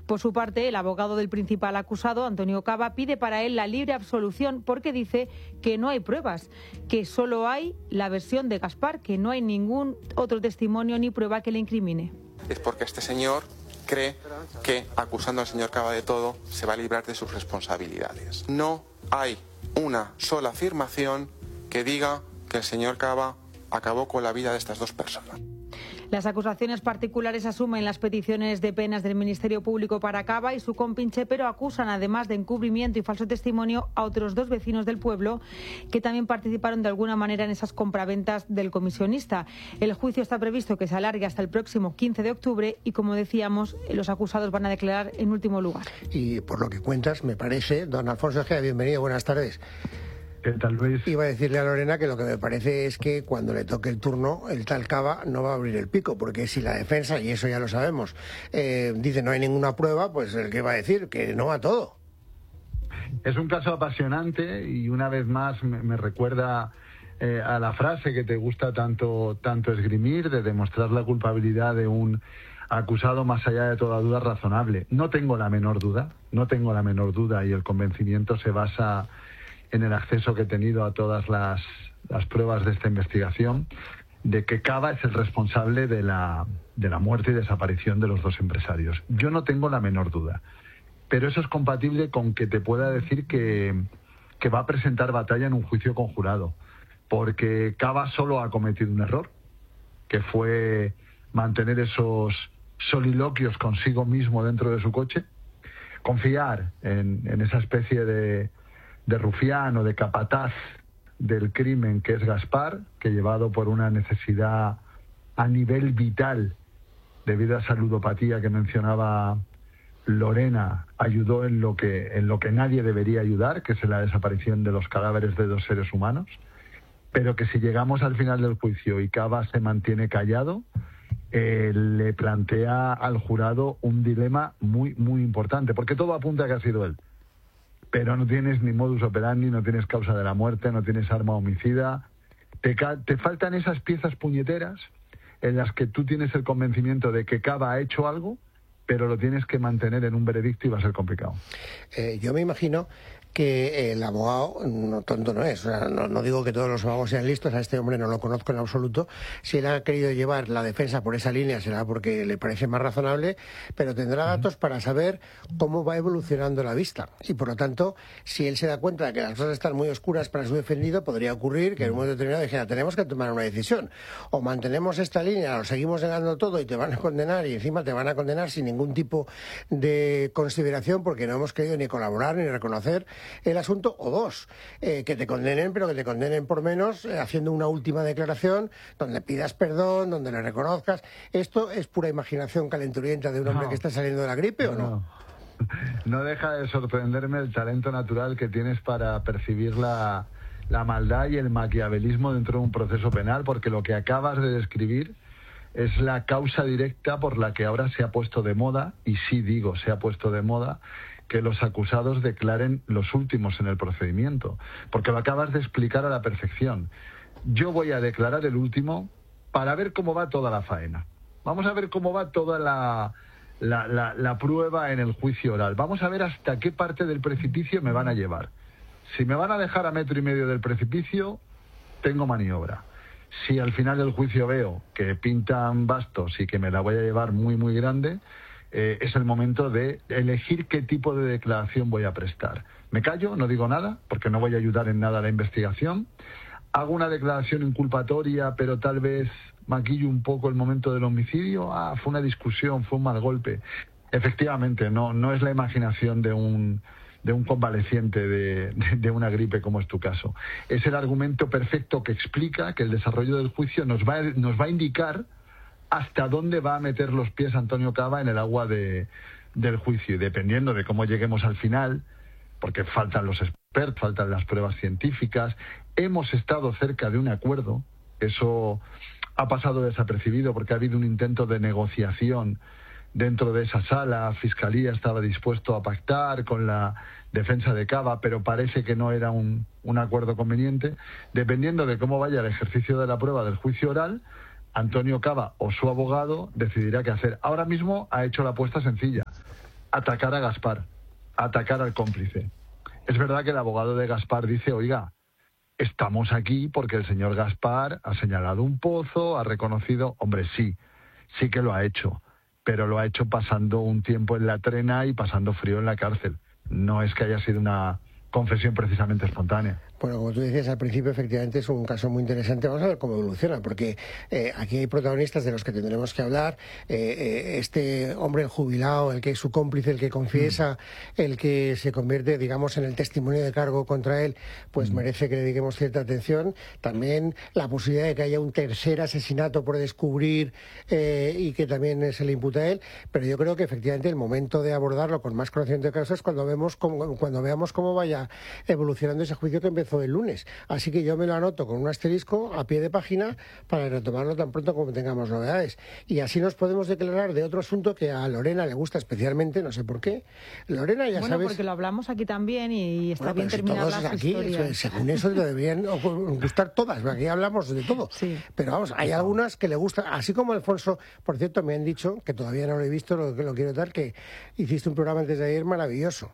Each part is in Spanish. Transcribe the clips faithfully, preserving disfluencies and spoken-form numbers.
Por su parte, el abogado del principal acusado, Antonio Caba, pide para él la libre absolución porque dice que no hay pruebas, que solo hay la versión de Gaspar, que no hay ningún otro testimonio ni prueba que le incrimine. Es porque este señor cree que, acusando al señor Caba de todo, se va a librar de sus responsabilidades. No hay una sola afirmación que diga que el señor Caba acabó con la vida de estas dos personas. Las acusaciones particulares asumen las peticiones de penas del Ministerio Público para Caba y su compinche, pero acusan, además de encubrimiento y falso testimonio, a otros dos vecinos del pueblo que también participaron de alguna manera en esas compraventas del comisionista. El juicio está previsto que se alargue hasta el próximo quince de octubre y, como decíamos, los acusados van a declarar en último lugar. Y por lo que cuentas, me parece, don Alfonso Ejea, bienvenido, buenas tardes. ¿Qué tal, Luis? Iba a decirle a Lorena que lo que me parece es que cuando le toque el turno, el tal Caba no va a abrir el pico, porque si la defensa, y eso ya lo sabemos, eh, dice no hay ninguna prueba, pues el que va a decir que no a todo. Es un caso apasionante y una vez más me, me recuerda eh, a la frase que te gusta tanto, tanto esgrimir, de demostrar la culpabilidad de un acusado más allá de toda duda razonable. No tengo la menor duda, no tengo la menor duda y el convencimiento se basa en el acceso que he tenido a todas las, las pruebas de esta investigación, de que Caba es el responsable de la, de la muerte y desaparición de los dos empresarios. Yo no tengo la menor duda, pero eso es compatible con que te pueda decir que, que va a presentar batalla en un juicio conjurado, porque Caba solo ha cometido un error, que fue mantener esos soliloquios consigo mismo dentro de su coche, confiar en, en esa especie de de rufián o de capataz del crimen que es Gaspar, que llevado por una necesidad a nivel vital debido a esa ludopatía que mencionaba Lorena, ayudó en lo que en lo que nadie debería ayudar, que es en la desaparición de los cadáveres de dos seres humanos, pero que si llegamos al final del juicio y Caba se mantiene callado, eh, le plantea al jurado un dilema muy, muy importante, porque todo apunta a que ha sido él. Pero no tienes ni modus operandi, no tienes causa de la muerte, no tienes arma homicida. Te, te faltan esas piezas puñeteras en las que tú tienes el convencimiento de que Caba ha hecho algo, pero lo tienes que mantener en un veredicto y va a ser complicado. Eh, yo me imagino que el abogado no tonto no es, o sea, no, no digo que todos los abogados sean listos, a este hombre no lo conozco en absoluto. Si él ha querido llevar la defensa por esa línea será porque le parece más razonable, pero tendrá datos para saber cómo va evolucionando la vista y por lo tanto, si él se da cuenta de que las cosas están muy oscuras para su defendido, podría ocurrir que en un momento determinado dijera, tenemos que tomar una decisión, o mantenemos esta línea, o seguimos negando todo y te van a condenar y encima te van a condenar sin ningún tipo de consideración porque no hemos querido ni colaborar ni reconocer el asunto, o dos, eh, que te condenen, pero que te condenen por menos, eh, haciendo una última declaración donde pidas perdón, donde le reconozcas. ¿Esto es pura imaginación calenturienta de un hombre no, que está saliendo de la gripe o no? no? No deja de sorprenderme el talento natural que tienes para percibir la, la maldad y el maquiavelismo dentro de un proceso penal, porque lo que acabas de describir es la causa directa por la que ahora se ha puesto de moda, y sí digo, se ha puesto de moda, que los acusados declaren los últimos en el procedimiento, porque lo acabas de explicar a la perfección. Yo voy a declarar el último para ver cómo va toda la faena. Vamos a ver cómo va toda la, la, la, la prueba en el juicio oral. Vamos a ver hasta qué parte del precipicio me van a llevar. Si me van a dejar a metro y medio del precipicio, tengo maniobra. Si al final del juicio veo que pintan bastos y que me la voy a llevar muy, muy grande, Eh, es el momento de elegir qué tipo de declaración voy a prestar. Me callo, no digo nada, porque no voy a ayudar en nada a la investigación. Hago una declaración inculpatoria, pero tal vez maquillo un poco el momento del homicidio. Ah, fue una discusión, fue un mal golpe. Efectivamente, no, no es la imaginación de un, de un convaleciente de, de, de una gripe, como es tu caso. Es el argumento perfecto que explica que el desarrollo del juicio nos va, nos va a indicar hasta dónde va a meter los pies Antonio Caba en el agua de, del juicio. Y dependiendo de cómo lleguemos al final, porque faltan los expertos, faltan las pruebas científicas, hemos estado cerca de un acuerdo, eso ha pasado desapercibido porque ha habido un intento de negociación dentro de esa sala. Fiscalía estaba dispuesto a pactar con la defensa de Caba, pero parece que no era un, un acuerdo conveniente. Dependiendo de cómo vaya el ejercicio de la prueba del juicio oral, Antonio Caba o su abogado decidirá qué hacer. Ahora mismo ha hecho la apuesta sencilla. atacar a Gaspar, atacar al cómplice. Es verdad que el abogado de Gaspar dice, oiga, estamos aquí porque el señor Gaspar ha señalado un pozo, ha reconocido, hombre, sí, sí que lo ha hecho, pero lo ha hecho pasando un tiempo en la trena y pasando frío en la cárcel. No es que haya sido una confesión precisamente espontánea. Bueno, como tú decías al principio, efectivamente es un caso muy interesante. Vamos a ver cómo evoluciona, porque eh, aquí hay protagonistas de los que tendremos que hablar. Eh, eh, este hombre jubilado, el que es su cómplice, el que confiesa, mm. el que se convierte, digamos, en el testimonio de cargo contra él, pues mm. merece que le dediquemos cierta atención. También la posibilidad de que haya un tercer asesinato por descubrir eh, y que también se le imputa a él. Pero yo creo que efectivamente el momento de abordarlo con más conocimiento de causa es cuando, vemos cómo, cuando veamos cómo vaya evolucionando ese juicio que empezó el lunes. Así que yo me lo anoto con un asterisco a pie de página para retomarlo tan pronto como tengamos novedades. Y así nos podemos declarar de otro asunto que a Lorena le gusta especialmente, no sé por qué. Lorena, ya bueno, sabes... porque lo hablamos aquí también y está bueno, bien si terminar las aquí, historias. Según eso te deberían gustar todas, aquí hablamos de todo. Sí. Pero vamos, hay algunas que le gustan, así como Alfonso, por cierto, me han dicho, que todavía no lo he visto, lo, lo quiero dar, que hiciste un programa antes de ayer maravilloso.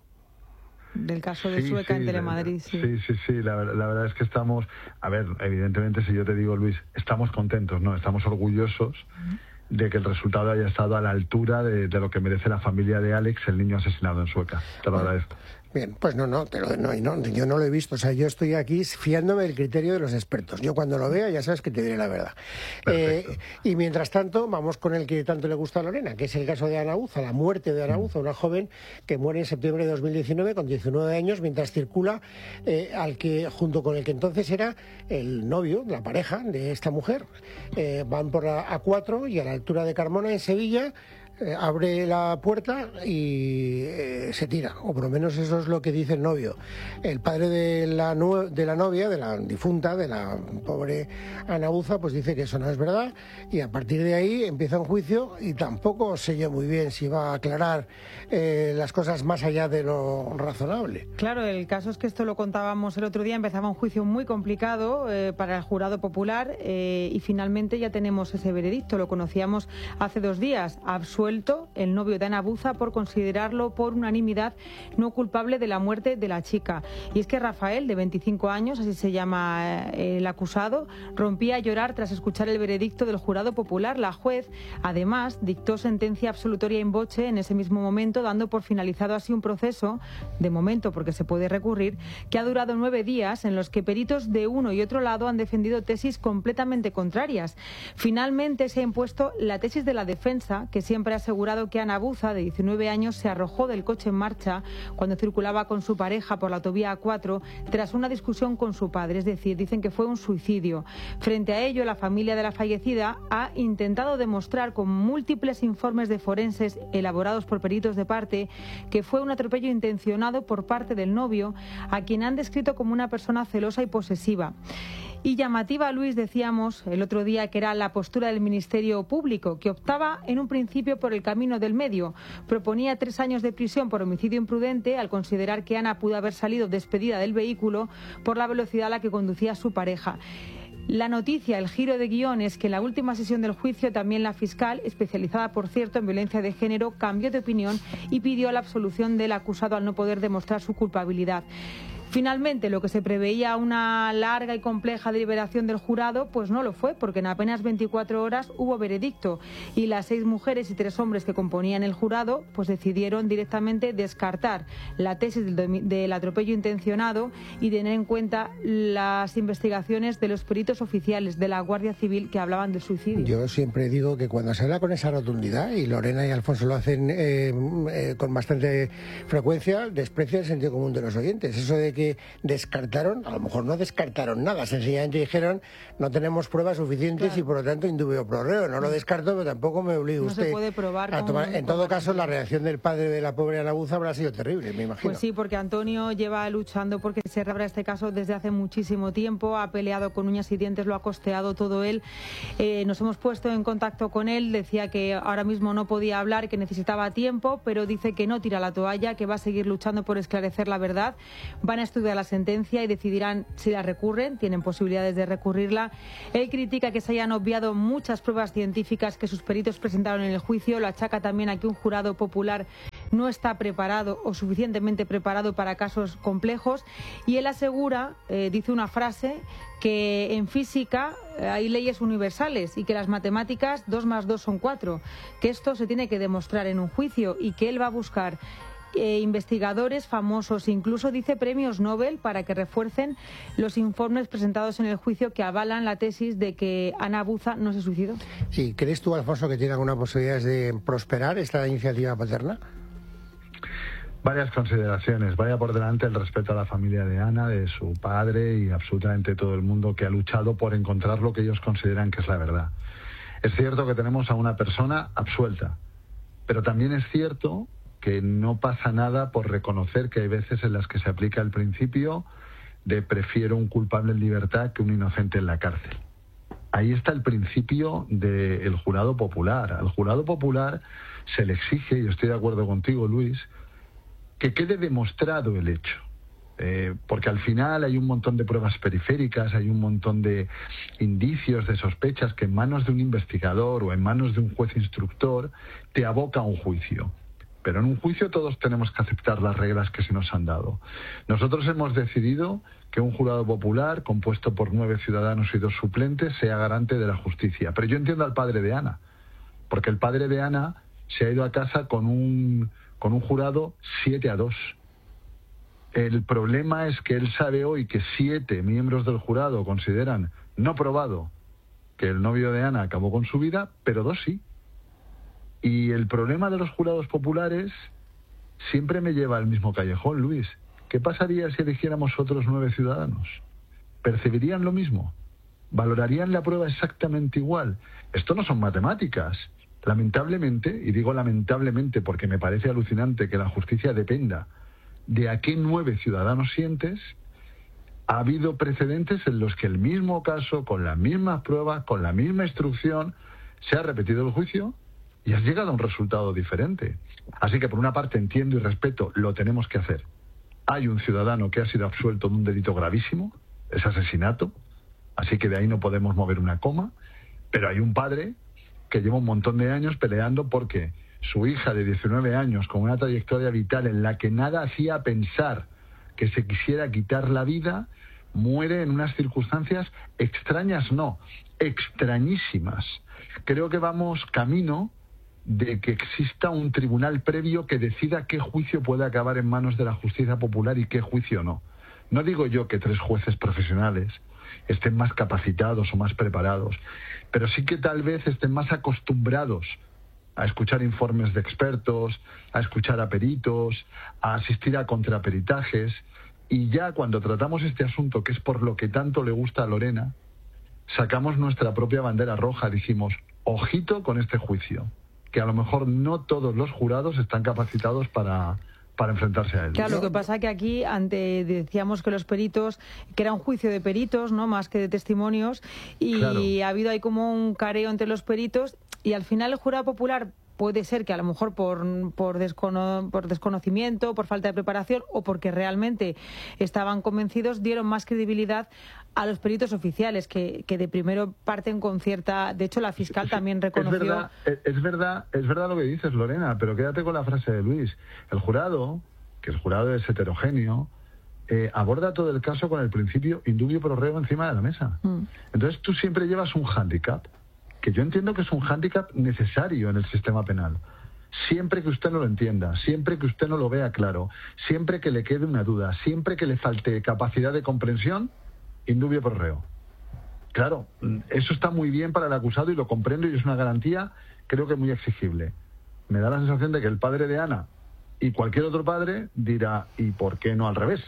Del caso de sí, Sueca sí, en Telemadrid, sí. Sí, sí, sí, la, la verdad es que estamos, a ver, evidentemente si yo te digo, Luis, estamos contentos, ¿no? Estamos orgullosos uh-huh. de que el resultado haya estado a la altura de, de lo que merece la familia de Alex, el niño asesinado en Sueca. Te lo bueno. agradezco. Bien, pues no, no, pero no, no, yo no lo he visto. O sea, yo estoy aquí fiándome del criterio de los expertos. Yo cuando lo vea ya sabes que te diré la verdad. Eh, y mientras tanto, vamos con el que tanto le gusta a Lorena, que es el caso de Ana Uza, la muerte de Ana Uza, una joven que muere en septiembre de dos mil diecinueve con diecinueve años mientras circula eh, al que junto con el que entonces era el novio, la pareja de esta mujer. Eh, van por la A cuatro y a la altura de Carmona, en Sevilla, Eh, abre la puerta y eh, se tira, o por lo menos eso es lo que dice el novio. El padre de la, no, de la novia, de la difunta, de la pobre Ana Uza, pues dice que eso no es verdad, y a partir de ahí empieza un juicio y tampoco sé yo muy bien si va a aclarar eh, las cosas más allá de lo razonable. Claro, el caso es que esto lo contábamos el otro día, empezaba un juicio muy complicado eh, para el jurado popular eh, y finalmente ya tenemos ese veredicto, lo conocíamos hace dos días, absuelto el novio de Ana Uza por considerarlo por unanimidad no culpable de la muerte de la chica. Y es que Rafael, de veinticinco años, así se llama eh, el acusado, rompía a llorar tras escuchar el veredicto del jurado popular. La juez, además, dictó sentencia absolutoria in voce en ese mismo momento, dando por finalizado así un proceso, de momento porque se puede recurrir, que ha durado nueve días en los que peritos de uno y otro lado han defendido tesis completamente contrarias. Finalmente se ha impuesto la tesis de la defensa, que siempre ha asegurado que Ana Uza, de diecinueve años, se arrojó del coche en marcha cuando circulaba con su pareja por la autovía A cuatro tras una discusión con su padre, es decir, dicen que fue un suicidio. Frente a ello, la familia de la fallecida ha intentado demostrar con múltiples informes de forenses elaborados por peritos de parte que fue un atropello intencionado por parte del novio, a quien han descrito como una persona celosa y posesiva. Y llamativa, Luis, decíamos el otro día que era la postura del Ministerio Público, que optaba en un principio por el camino del medio. Proponía tres años de prisión por homicidio imprudente al considerar que Ana pudo haber salido despedida del vehículo por la velocidad a la que conducía su pareja. La noticia, el giro de guión, es que en la última sesión del juicio también la fiscal, especializada por cierto en violencia de género, cambió de opinión y pidió la absolución del acusado al no poder demostrar su culpabilidad. Finalmente, lo que se preveía una larga y compleja deliberación del jurado, pues no lo fue, porque en apenas veinticuatro horas hubo veredicto y las seis mujeres y tres hombres que componían el jurado pues decidieron directamente descartar la tesis del, del atropello intencionado y tener en cuenta las investigaciones de los peritos oficiales de la Guardia Civil que hablaban del suicidio. Yo siempre digo que cuando se habla con esa rotundidad, y Lorena y Alfonso lo hacen eh, eh, con bastante frecuencia, desprecia el sentido común de los oyentes. Eso de que que descartaron, a lo mejor no descartaron nada, sencillamente dijeron no tenemos pruebas suficientes, claro, y por lo tanto indubio pro reo. No lo descarto, pero tampoco me obliga no usted se puede probar a tomar. En todo caso, la reacción del padre de la pobre Ana Uza habrá sido terrible, me imagino. Pues sí, porque Antonio lleva luchando porque se reabra este caso desde hace muchísimo tiempo, ha peleado con uñas y dientes, lo ha costeado todo él. Eh, nos hemos puesto en contacto con él, decía que ahora mismo no podía hablar, que necesitaba tiempo, pero dice que no tira la toalla, que va a seguir luchando por esclarecer la verdad. Van a estudiar la sentencia y decidirán si la recurren, tienen posibilidades de recurrirla. Él critica que se hayan obviado muchas pruebas científicas que sus peritos presentaron en el juicio, lo achaca también a que un jurado popular no está preparado o suficientemente preparado para casos complejos, y él asegura, eh, dice una frase, que en física eh, hay leyes universales y que las matemáticas dos más dos son cuatro, que esto se tiene que demostrar en un juicio y que él va a buscar Eh, investigadores famosos, incluso dice premios Nobel, para que refuercen los informes presentados en el juicio que avalan la tesis de que Ana Buza no se suicidó. ¿Y crees tú, Alfonso, que tiene alguna posibilidad de prosperar esta iniciativa paterna? Varias consideraciones. Vaya por delante el respeto a la familia de Ana, de su padre y absolutamente todo el mundo que ha luchado por encontrar lo que ellos consideran que es la verdad. Es cierto que tenemos a una persona absuelta, pero también es cierto que no pasa nada por reconocer que hay veces en las que se aplica el principio de prefiero un culpable en libertad que un inocente en la cárcel. Ahí está el principio del jurado popular. Al jurado popular se le exige, y estoy de acuerdo contigo, Luis, que quede demostrado el hecho. Eh, porque al final hay un montón de pruebas periféricas, hay un montón de indicios, de sospechas que en manos de un investigador o en manos de un juez instructor te aboca a un juicio. Pero en un juicio todos tenemos que aceptar las reglas que se nos han dado. Nosotros hemos decidido que un jurado popular, compuesto por nueve ciudadanos y dos suplentes, sea garante de la justicia. Pero yo entiendo al padre de Ana, porque el padre de Ana se ha ido a casa con un, con un jurado siete a dos. El problema es que él sabe hoy que siete miembros del jurado consideran no probado que el novio de Ana acabó con su vida, pero dos sí. Y el problema de los jurados populares siempre me lleva al mismo callejón, Luis. ¿Qué pasaría si eligiéramos otros nueve ciudadanos? ¿Percibirían lo mismo? ¿Valorarían la prueba exactamente igual? Esto no son matemáticas. Lamentablemente, y digo lamentablemente porque me parece alucinante que la justicia dependa de a qué nueve ciudadanos sientes, ha habido precedentes en los que el mismo caso, con las mismas pruebas, con la misma instrucción, se ha repetido el juicio y has llegado a un resultado diferente. Así que por una parte entiendo y respeto, lo tenemos que hacer. Hay un ciudadano que ha sido absuelto de un delito gravísimo, es asesinato, así que de ahí no podemos mover una coma, pero hay un padre que lleva un montón de años peleando porque su hija de diecinueve años, con una trayectoria vital en la que nada hacía pensar que se quisiera quitar la vida, muere en unas circunstancias extrañas, no, extrañísimas. Creo que vamos camino de que exista un tribunal previo que decida qué juicio puede acabar en manos de la justicia popular y qué juicio no. No digo yo que tres jueces profesionales estén más capacitados o más preparados, pero sí que tal vez estén más acostumbrados a escuchar informes de expertos, a escuchar a peritos, a asistir a contraperitajes, y ya cuando tratamos este asunto, que es por lo que tanto le gusta a Lorena, sacamos nuestra propia bandera roja, dijimos, ojito con este juicio, que a lo mejor no todos los jurados están capacitados para, para enfrentarse a él. Claro, lo que pasa es que aquí ante decíamos que los peritos, que era un juicio de peritos, no más que de testimonios, y claro, ha habido ahí como un careo entre los peritos, y al final el jurado popular puede ser que a lo mejor por, por, descono, por desconocimiento, por falta de preparación o porque realmente estaban convencidos, dieron más credibilidad a los peritos oficiales, que, que de primero parten con cierta... De hecho, la fiscal sí, también reconoció... Es verdad, es, verdad, es verdad lo que dices, Lorena, pero quédate con la frase de Luis. El jurado, que el jurado es heterogéneo, eh, aborda todo el caso con el principio indubio pro reo encima de la mesa. Mm. Entonces tú siempre llevas un hándicap, que yo entiendo que es un hándicap necesario en el sistema penal. Siempre que usted no lo entienda, siempre que usted no lo vea claro, siempre que le quede una duda, siempre que le falte capacidad de comprensión, indubio pro reo. Claro, eso está muy bien para el acusado y lo comprendo y es una garantía, creo que muy exigible. Me da la sensación de que el padre de Ana y cualquier otro padre dirá, ¿y por qué no al revés?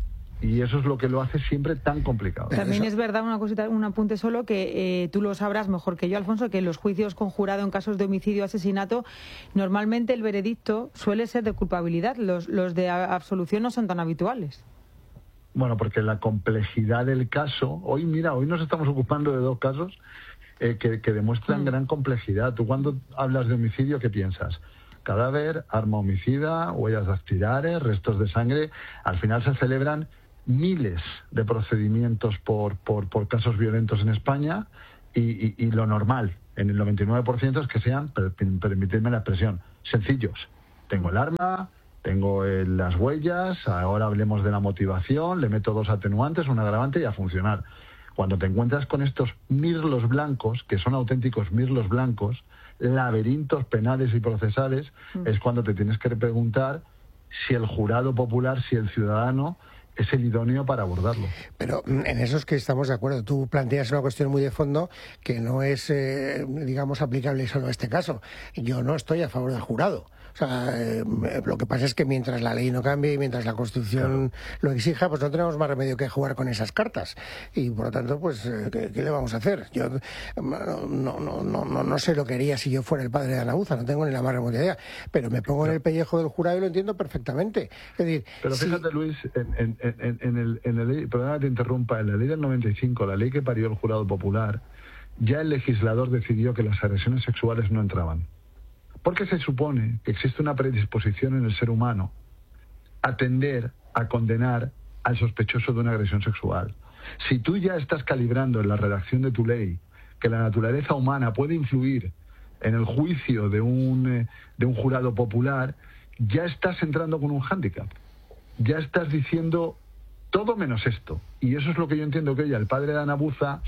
Y eso es lo que lo hace siempre tan complicado. También es verdad, una cosita, un apunte solo, que eh, tú lo sabrás mejor que yo, Alfonso, que en los juicios con jurado en casos de homicidio o asesinato, normalmente el veredicto suele ser de culpabilidad. Los, los de absolución no son tan habituales. Bueno, porque la complejidad del caso... Hoy, mira, hoy nos estamos ocupando de dos casos eh, que, que demuestran mm. gran complejidad. Tú cuando hablas de homicidio, ¿qué piensas? Cadáver, arma homicida, huellas dactilares, restos de sangre. Al final se celebran miles de procedimientos por, por, por casos violentos en España y, y, y lo normal en el noventa y nueve por ciento es que sean, per, permitidme la expresión, sencillos. Tengo el arma, tengo el, las huellas, ahora hablemos de la motivación, le meto dos atenuantes, un agravante y a funcionar. Cuando te encuentras con estos mirlos blancos, que son auténticos mirlos blancos, laberintos penales y procesales, mm. es cuando te tienes que preguntar si el jurado popular, si el ciudadano es el idóneo para abordarlo. Pero en eso es que estamos de acuerdo. Tú planteas una cuestión muy de fondo que no es, eh, digamos, aplicable solo a este caso. Yo no estoy a favor del jurado. O sea, eh, lo que pasa es que mientras la ley no cambie y mientras la Constitución claro. lo exija, pues no tenemos más remedio que jugar con esas cartas. Y por lo tanto, pues, eh, ¿qué, ¿qué le vamos a hacer? Yo no, no, no, no, no sé lo que haría si yo fuera el padre de Ana Buza, no tengo ni la más remota idea. Pero me pongo claro. en el pellejo del jurado y lo entiendo perfectamente. Es decir, pero fíjate, si... Luis, en, en, en, en, el, en la ley, perdona que te interrumpa, en la ley del noventa y cinco, la ley que parió el jurado popular, ya el legislador decidió que las agresiones sexuales no entraban. Porque se supone que existe una predisposición en el ser humano a tender a condenar al sospechoso de una agresión sexual. Si tú ya estás calibrando en la redacción de tu ley que la naturaleza humana puede influir en el juicio de un, eh, de un jurado popular, ya estás entrando con un hándicap. Ya estás diciendo todo menos esto. Y eso es lo que yo entiendo que hoy al padre de Ana Buza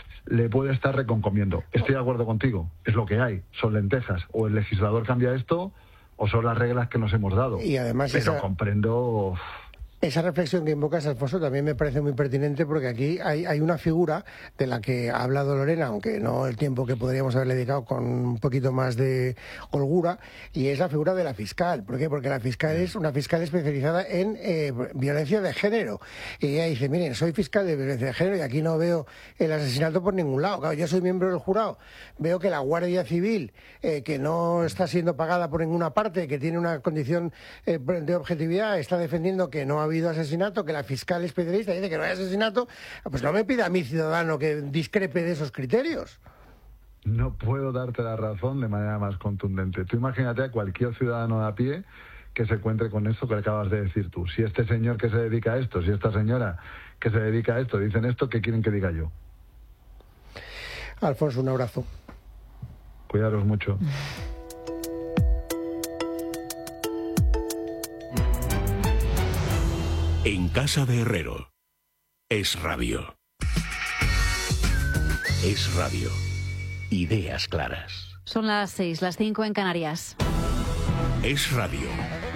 le puede estar reconcomiendo. Estoy de acuerdo contigo, es lo que hay, son lentejas. O el legislador cambia esto, o son las reglas que nos hemos dado. Y además Pero esa... comprendo... Esa reflexión que invocas, Alfonso, también me parece muy pertinente porque aquí hay, hay una figura de la que ha hablado Lorena, aunque no el tiempo que podríamos haberle dedicado con un poquito más de holgura, y es la figura de la fiscal. ¿Por qué? Porque la fiscal es una fiscal especializada en eh, violencia de género. Y ella dice, miren, soy fiscal de violencia de género y aquí no veo el asesinato por ningún lado. Claro, yo soy miembro del jurado, veo que la Guardia Civil, eh, que no está siendo pagada por ninguna parte, que tiene una condición eh, de objetividad, está defendiendo que no ha habido asesinato, que la fiscal especialista dice que no hay asesinato, pues no me pida a mi ciudadano que discrepe de esos criterios. No puedo darte la razón de manera más contundente. Tú imagínate a cualquier ciudadano de a pie que se encuentre con esto que acabas de decir tú. Si este señor que se dedica a esto, si esta señora que se dedica a esto dicen esto, ¿qué quieren que diga yo? Alfonso, un abrazo. Cuidaros mucho. En casa de Herrero. Es radio. Es radio. Ideas claras. Son las seis, las cinco en Canarias. Es radio.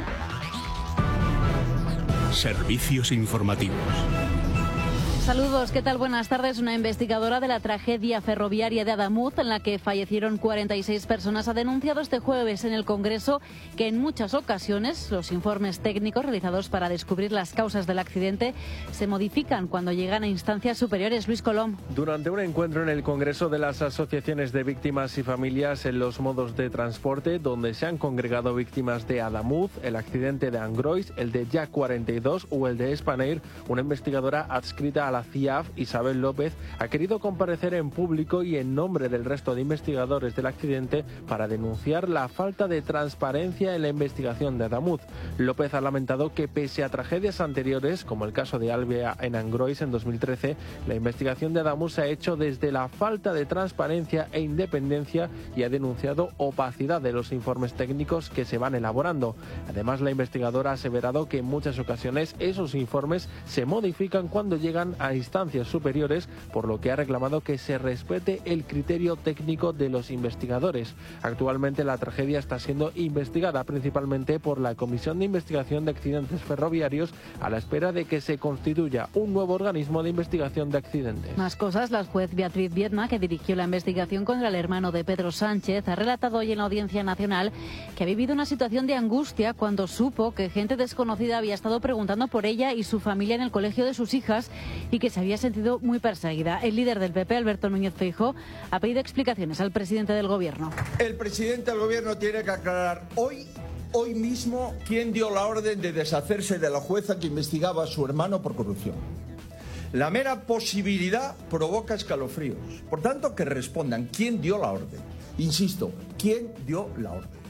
Servicios informativos. Saludos, ¿qué tal? Buenas tardes. Una investigadora de la tragedia ferroviaria de Adamuz, en la que fallecieron cuarenta y seis personas, ha denunciado este jueves en el Congreso que en muchas ocasiones los informes técnicos realizados para descubrir las causas del accidente se modifican cuando llegan a instancias superiores. Luis Colom. Durante un encuentro en el Congreso de las Asociaciones de Víctimas y Familias en los modos de transporte, donde se han congregado víctimas de Adamuz, el accidente de Angrois, el de Jack cuarenta y dos o el de Spanair, una investigadora adscrita a la C I A F, Isabel López, ha querido comparecer en público y en nombre del resto de investigadores del accidente para denunciar la falta de transparencia en la investigación de Adamuz. López ha lamentado que pese a tragedias anteriores, como el caso de Alvia en Angrois en dos mil trece, la investigación de Adamuz se ha hecho desde la falta de transparencia e independencia y ha denunciado opacidad de los informes técnicos que se van elaborando. Además, la investigadora ha aseverado que en muchas ocasiones esos informes se modifican cuando llegan a instancias superiores, por lo que ha reclamado que se respete el criterio técnico de los investigadores. Actualmente la tragedia está siendo investigada principalmente por la Comisión de Investigación de Accidentes Ferroviarios, a la espera de que se constituya un nuevo organismo de investigación de accidentes. Más cosas. La juez Beatriz Viedma, que dirigió la investigación contra el hermano de Pedro Sánchez, ha relatado hoy en la Audiencia Nacional que ha vivido una situación de angustia cuando supo que gente desconocida había estado preguntando por ella y su familia en el colegio de sus hijas y que se había sentido muy perseguida. El líder del P P, Alberto Núñez Feijóo, ha pedido explicaciones al presidente del Gobierno. El presidente del Gobierno tiene que aclarar hoy, hoy mismo, quién dio la orden de deshacerse de la jueza que investigaba a su hermano por corrupción. La mera posibilidad provoca escalofríos. Por tanto, que respondan quién dio la orden. Insisto, quién dio la orden.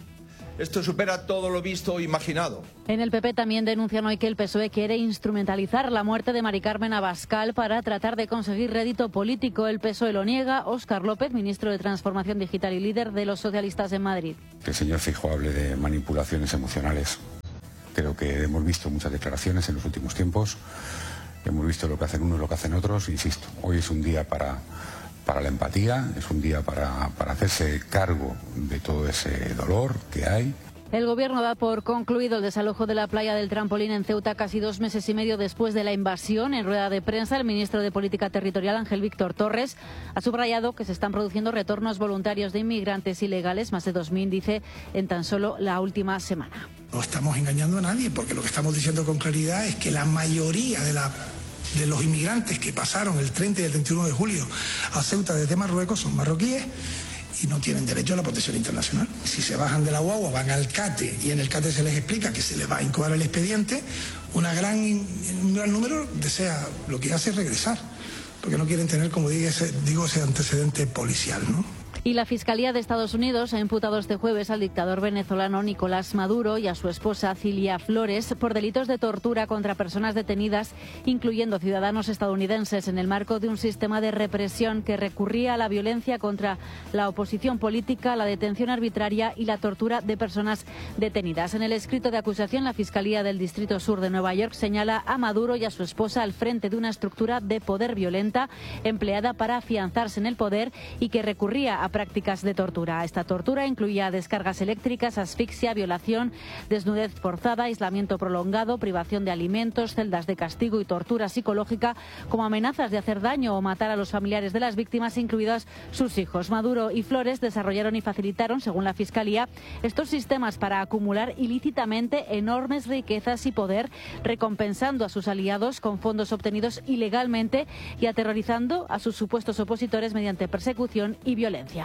Esto supera todo lo visto o imaginado. En el P P también denuncian hoy que el P S O E quiere instrumentalizar la muerte de Mari Carmen Abascal para tratar de conseguir rédito político. El P S O E lo niega. Óscar López, ministro de Transformación Digital y líder de los socialistas en Madrid. El señor Feijóo hable de manipulaciones emocionales. Creo que hemos visto muchas declaraciones en los últimos tiempos. Hemos visto lo que hacen unos, lo que hacen otros. Insisto, hoy es un día para... para la empatía, es un día para, para hacerse cargo de todo ese dolor que hay. El Gobierno da por concluido el desalojo de la playa del Trampolín en Ceuta casi dos meses y medio después de la invasión. En rueda de prensa, el ministro de Política Territorial, Ángel Víctor Torres, ha subrayado que se están produciendo retornos voluntarios de inmigrantes ilegales, más de dos mil, dice, en tan solo la última semana. No estamos engañando a nadie, porque lo que estamos diciendo con claridad es que la mayoría de la de los inmigrantes que pasaron el treinta y el treinta y uno de julio a Ceuta desde Marruecos son marroquíes y no tienen derecho a la protección internacional. Si se bajan de la guagua, van al CATE y en el CATE se les explica que se les va a incoar el expediente, una gran, un gran número desea, lo que hace es regresar, porque no quieren tener, como digo, ese, digo, ese antecedente policial, ¿no? Y la Fiscalía de Estados Unidos ha imputado este jueves al dictador venezolano Nicolás Maduro y a su esposa Cilia Flores por delitos de tortura contra personas detenidas, incluyendo ciudadanos estadounidenses, en el marco de un sistema de represión que recurría a la violencia contra la oposición política, la detención arbitraria y la tortura de personas detenidas. En el escrito de acusación, la Fiscalía del Distrito Sur de Nueva York señala a Maduro y a su esposa al frente de una estructura de poder violenta empleada para afianzarse en el poder y que recurría a prácticas de tortura. Esta tortura incluía descargas eléctricas, asfixia, violación, desnudez forzada, aislamiento prolongado, privación de alimentos, celdas de castigo y tortura psicológica, como amenazas de hacer daño o matar a los familiares de las víctimas, incluidos sus hijos. Maduro y Flores desarrollaron y facilitaron, según la Fiscalía, estos sistemas para acumular ilícitamente enormes riquezas y poder, recompensando a sus aliados con fondos obtenidos ilegalmente y aterrorizando a sus supuestos opositores mediante persecución y violencia.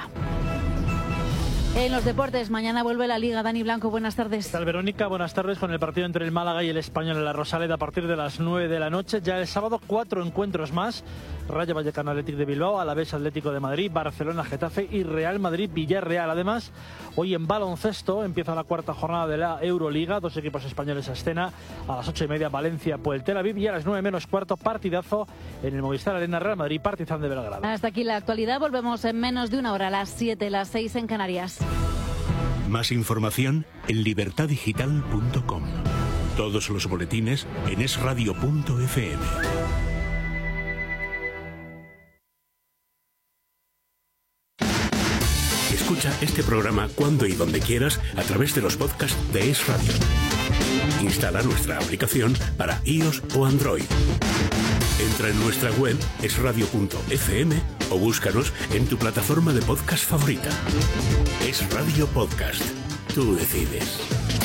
En los deportes, mañana vuelve la Liga. Dani Blanco, buenas tardes. ¿Qué tal, Verónica? Buenas tardes, con el partido entre el Málaga y el Español en la Rosaleda a partir de las nueve de la noche. Ya el sábado, cuatro encuentros más. Rayo Vallecano Athletic de Bilbao, Alavés Atlético de Madrid, Barcelona Getafe y Real Madrid Villarreal. Además, hoy en baloncesto empieza la cuarta jornada de la Euroliga. Dos equipos españoles a escena. A las ocho y media, Valencia, Puel Tel Aviv. Y a las nueve menos cuarto, partidazo en el Movistar Arena, Real Madrid, Partizan de Belgrado. Hasta aquí la actualidad. Volvemos en menos de una hora, a las siete, las seis en Canarias. Más información en libertad digital punto com. Todos los boletines en es radio punto efe eme. Escucha este programa cuando y donde quieras a través de los podcasts de Es Radio. Instala nuestra aplicación para iOS o Android. Entra en nuestra web es radio punto efe eme o búscanos en tu plataforma de podcast favorita. Es Radio Podcast. Tú decides.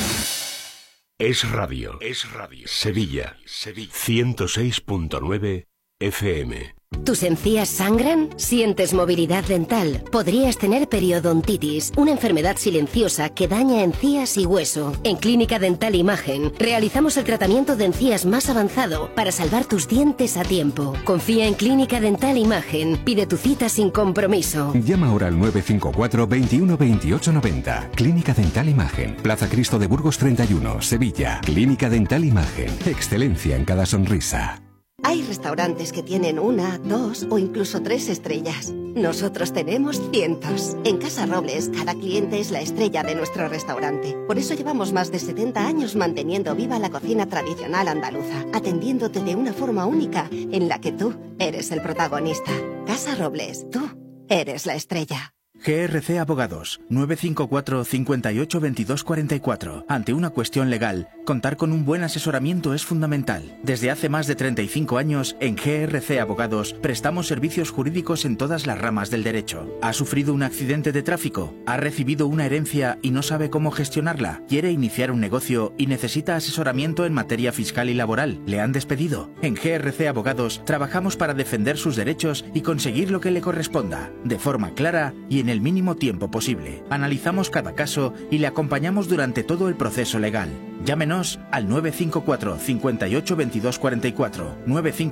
Es Radio. Es Radio. Sevilla. Sevilla. ciento seis punto nueve efe eme. ¿Tus encías sangran? ¿Sientes movilidad dental? Podrías tener periodontitis, una enfermedad silenciosa que daña encías y hueso. En Clínica Dental Imagen realizamos el tratamiento de encías más avanzado para salvar tus dientes a tiempo. Confía en Clínica Dental Imagen. Pide tu cita sin compromiso. Llama ahora al nueve cinco cuatro, veintiuno, veintiocho, noventa. Clínica Dental Imagen. Plaza Cristo de Burgos treinta y uno, Sevilla. Clínica Dental Imagen. Excelencia en cada sonrisa. Hay restaurantes que tienen una, dos o incluso tres estrellas. Nosotros tenemos cientos. En Casa Robles, cada cliente es la estrella de nuestro restaurante. Por eso llevamos más de setenta años manteniendo viva la cocina tradicional andaluza, atendiéndote de una forma única en la que tú eres el protagonista. Casa Robles, tú eres la estrella. G R C Abogados, nueve cinco cuatro, cinco ocho, veintidós, cuarenta y cuatro. Ante una cuestión legal, contar con un buen asesoramiento es fundamental. Desde hace más de treinta y cinco años, en G R C Abogados, prestamos servicios jurídicos en todas las ramas del derecho. ¿Ha sufrido un accidente de tráfico? ¿Ha recibido una herencia y no sabe cómo gestionarla? ¿Quiere iniciar un negocio y necesita asesoramiento en materia fiscal y laboral? ¿Le han despedido? En G R C Abogados, trabajamos para defender sus derechos y conseguir lo que le corresponda, de forma clara y en el mínimo tiempo posible. Analizamos cada caso y le acompañamos durante todo el proceso legal. Llámenos al nueve cinco cuatro, cinco ocho, veintidós, cuarenta y cuatro, nueve cinco cuatro,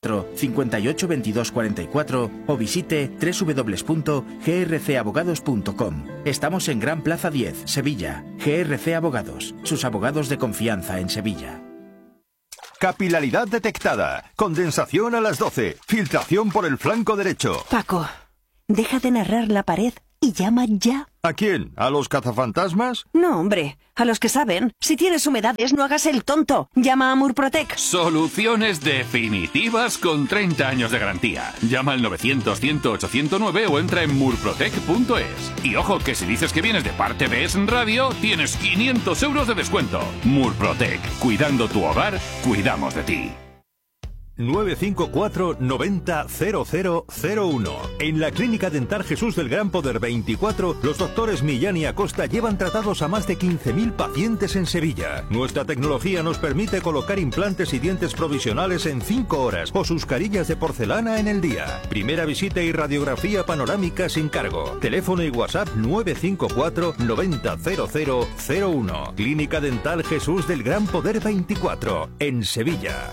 cincuenta y ocho veintidós cuarenta y cuatro o visite doble u doble u doble u punto g r c abogados punto com. Estamos en Gran Plaza diez, Sevilla. G R C Abogados, sus abogados de confianza en Sevilla. Capilaridad detectada. Condensación a las doce. Filtración por el flanco derecho. Paco, deja de narrar la pared y llama ya. ¿A quién? ¿A los cazafantasmas? No, hombre, a los que saben. Si tienes humedades, no hagas el tonto. Llama a Murprotec. Soluciones definitivas con treinta años de garantía. Llama al novecientos, cien, ocho cero nueve o entra en murprotec punto es. Y ojo, que si dices que vienes de parte de Es Radio, tienes quinientos euros de descuento. Murprotec. Cuidando tu hogar, cuidamos de ti. nueve cinco cuatro noventa cero cero cero uno. En la Clínica Dental Jesús del Gran Poder veinticuatro, los doctores Millán y Acosta llevan tratados a más de quince mil pacientes en Sevilla. Nuestra tecnología nos permite colocar implantes y dientes provisionales en cinco horas o sus carillas de porcelana en el día. Primera visita y radiografía panorámica sin cargo. Teléfono y WhatsApp nueve cinco cuatro noventa cero cero cero uno. Clínica Dental Jesús del Gran Poder veinticuatro, en Sevilla.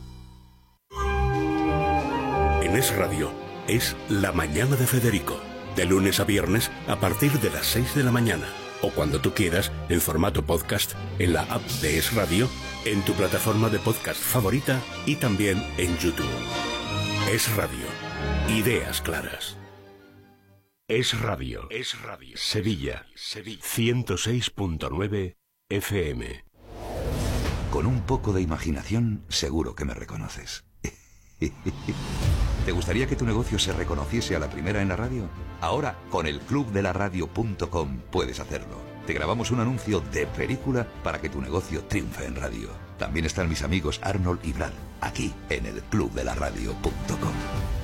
En Es Radio es La Mañana de Federico, de lunes a viernes a partir de las seis de la mañana, o cuando tú quieras, en formato podcast, en la app de Es Radio, en tu plataforma de podcast favorita y también en YouTube. Es Radio. Ideas claras. Es Radio. Es Radio. Sevilla. Sevilla. ciento seis punto nueve F M. Con un poco de imaginación, seguro que me reconoces. ¿Te gustaría que tu negocio se reconociese a la primera en la radio? Ahora, con el club de la radio punto com puedes hacerlo. Te grabamos un anuncio de película para que tu negocio triunfe en radio. También están mis amigos Arnold y Brad, aquí en el club de la radio punto com.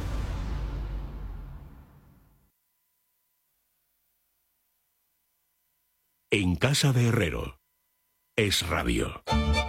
En casa de Herrero. Es Radio.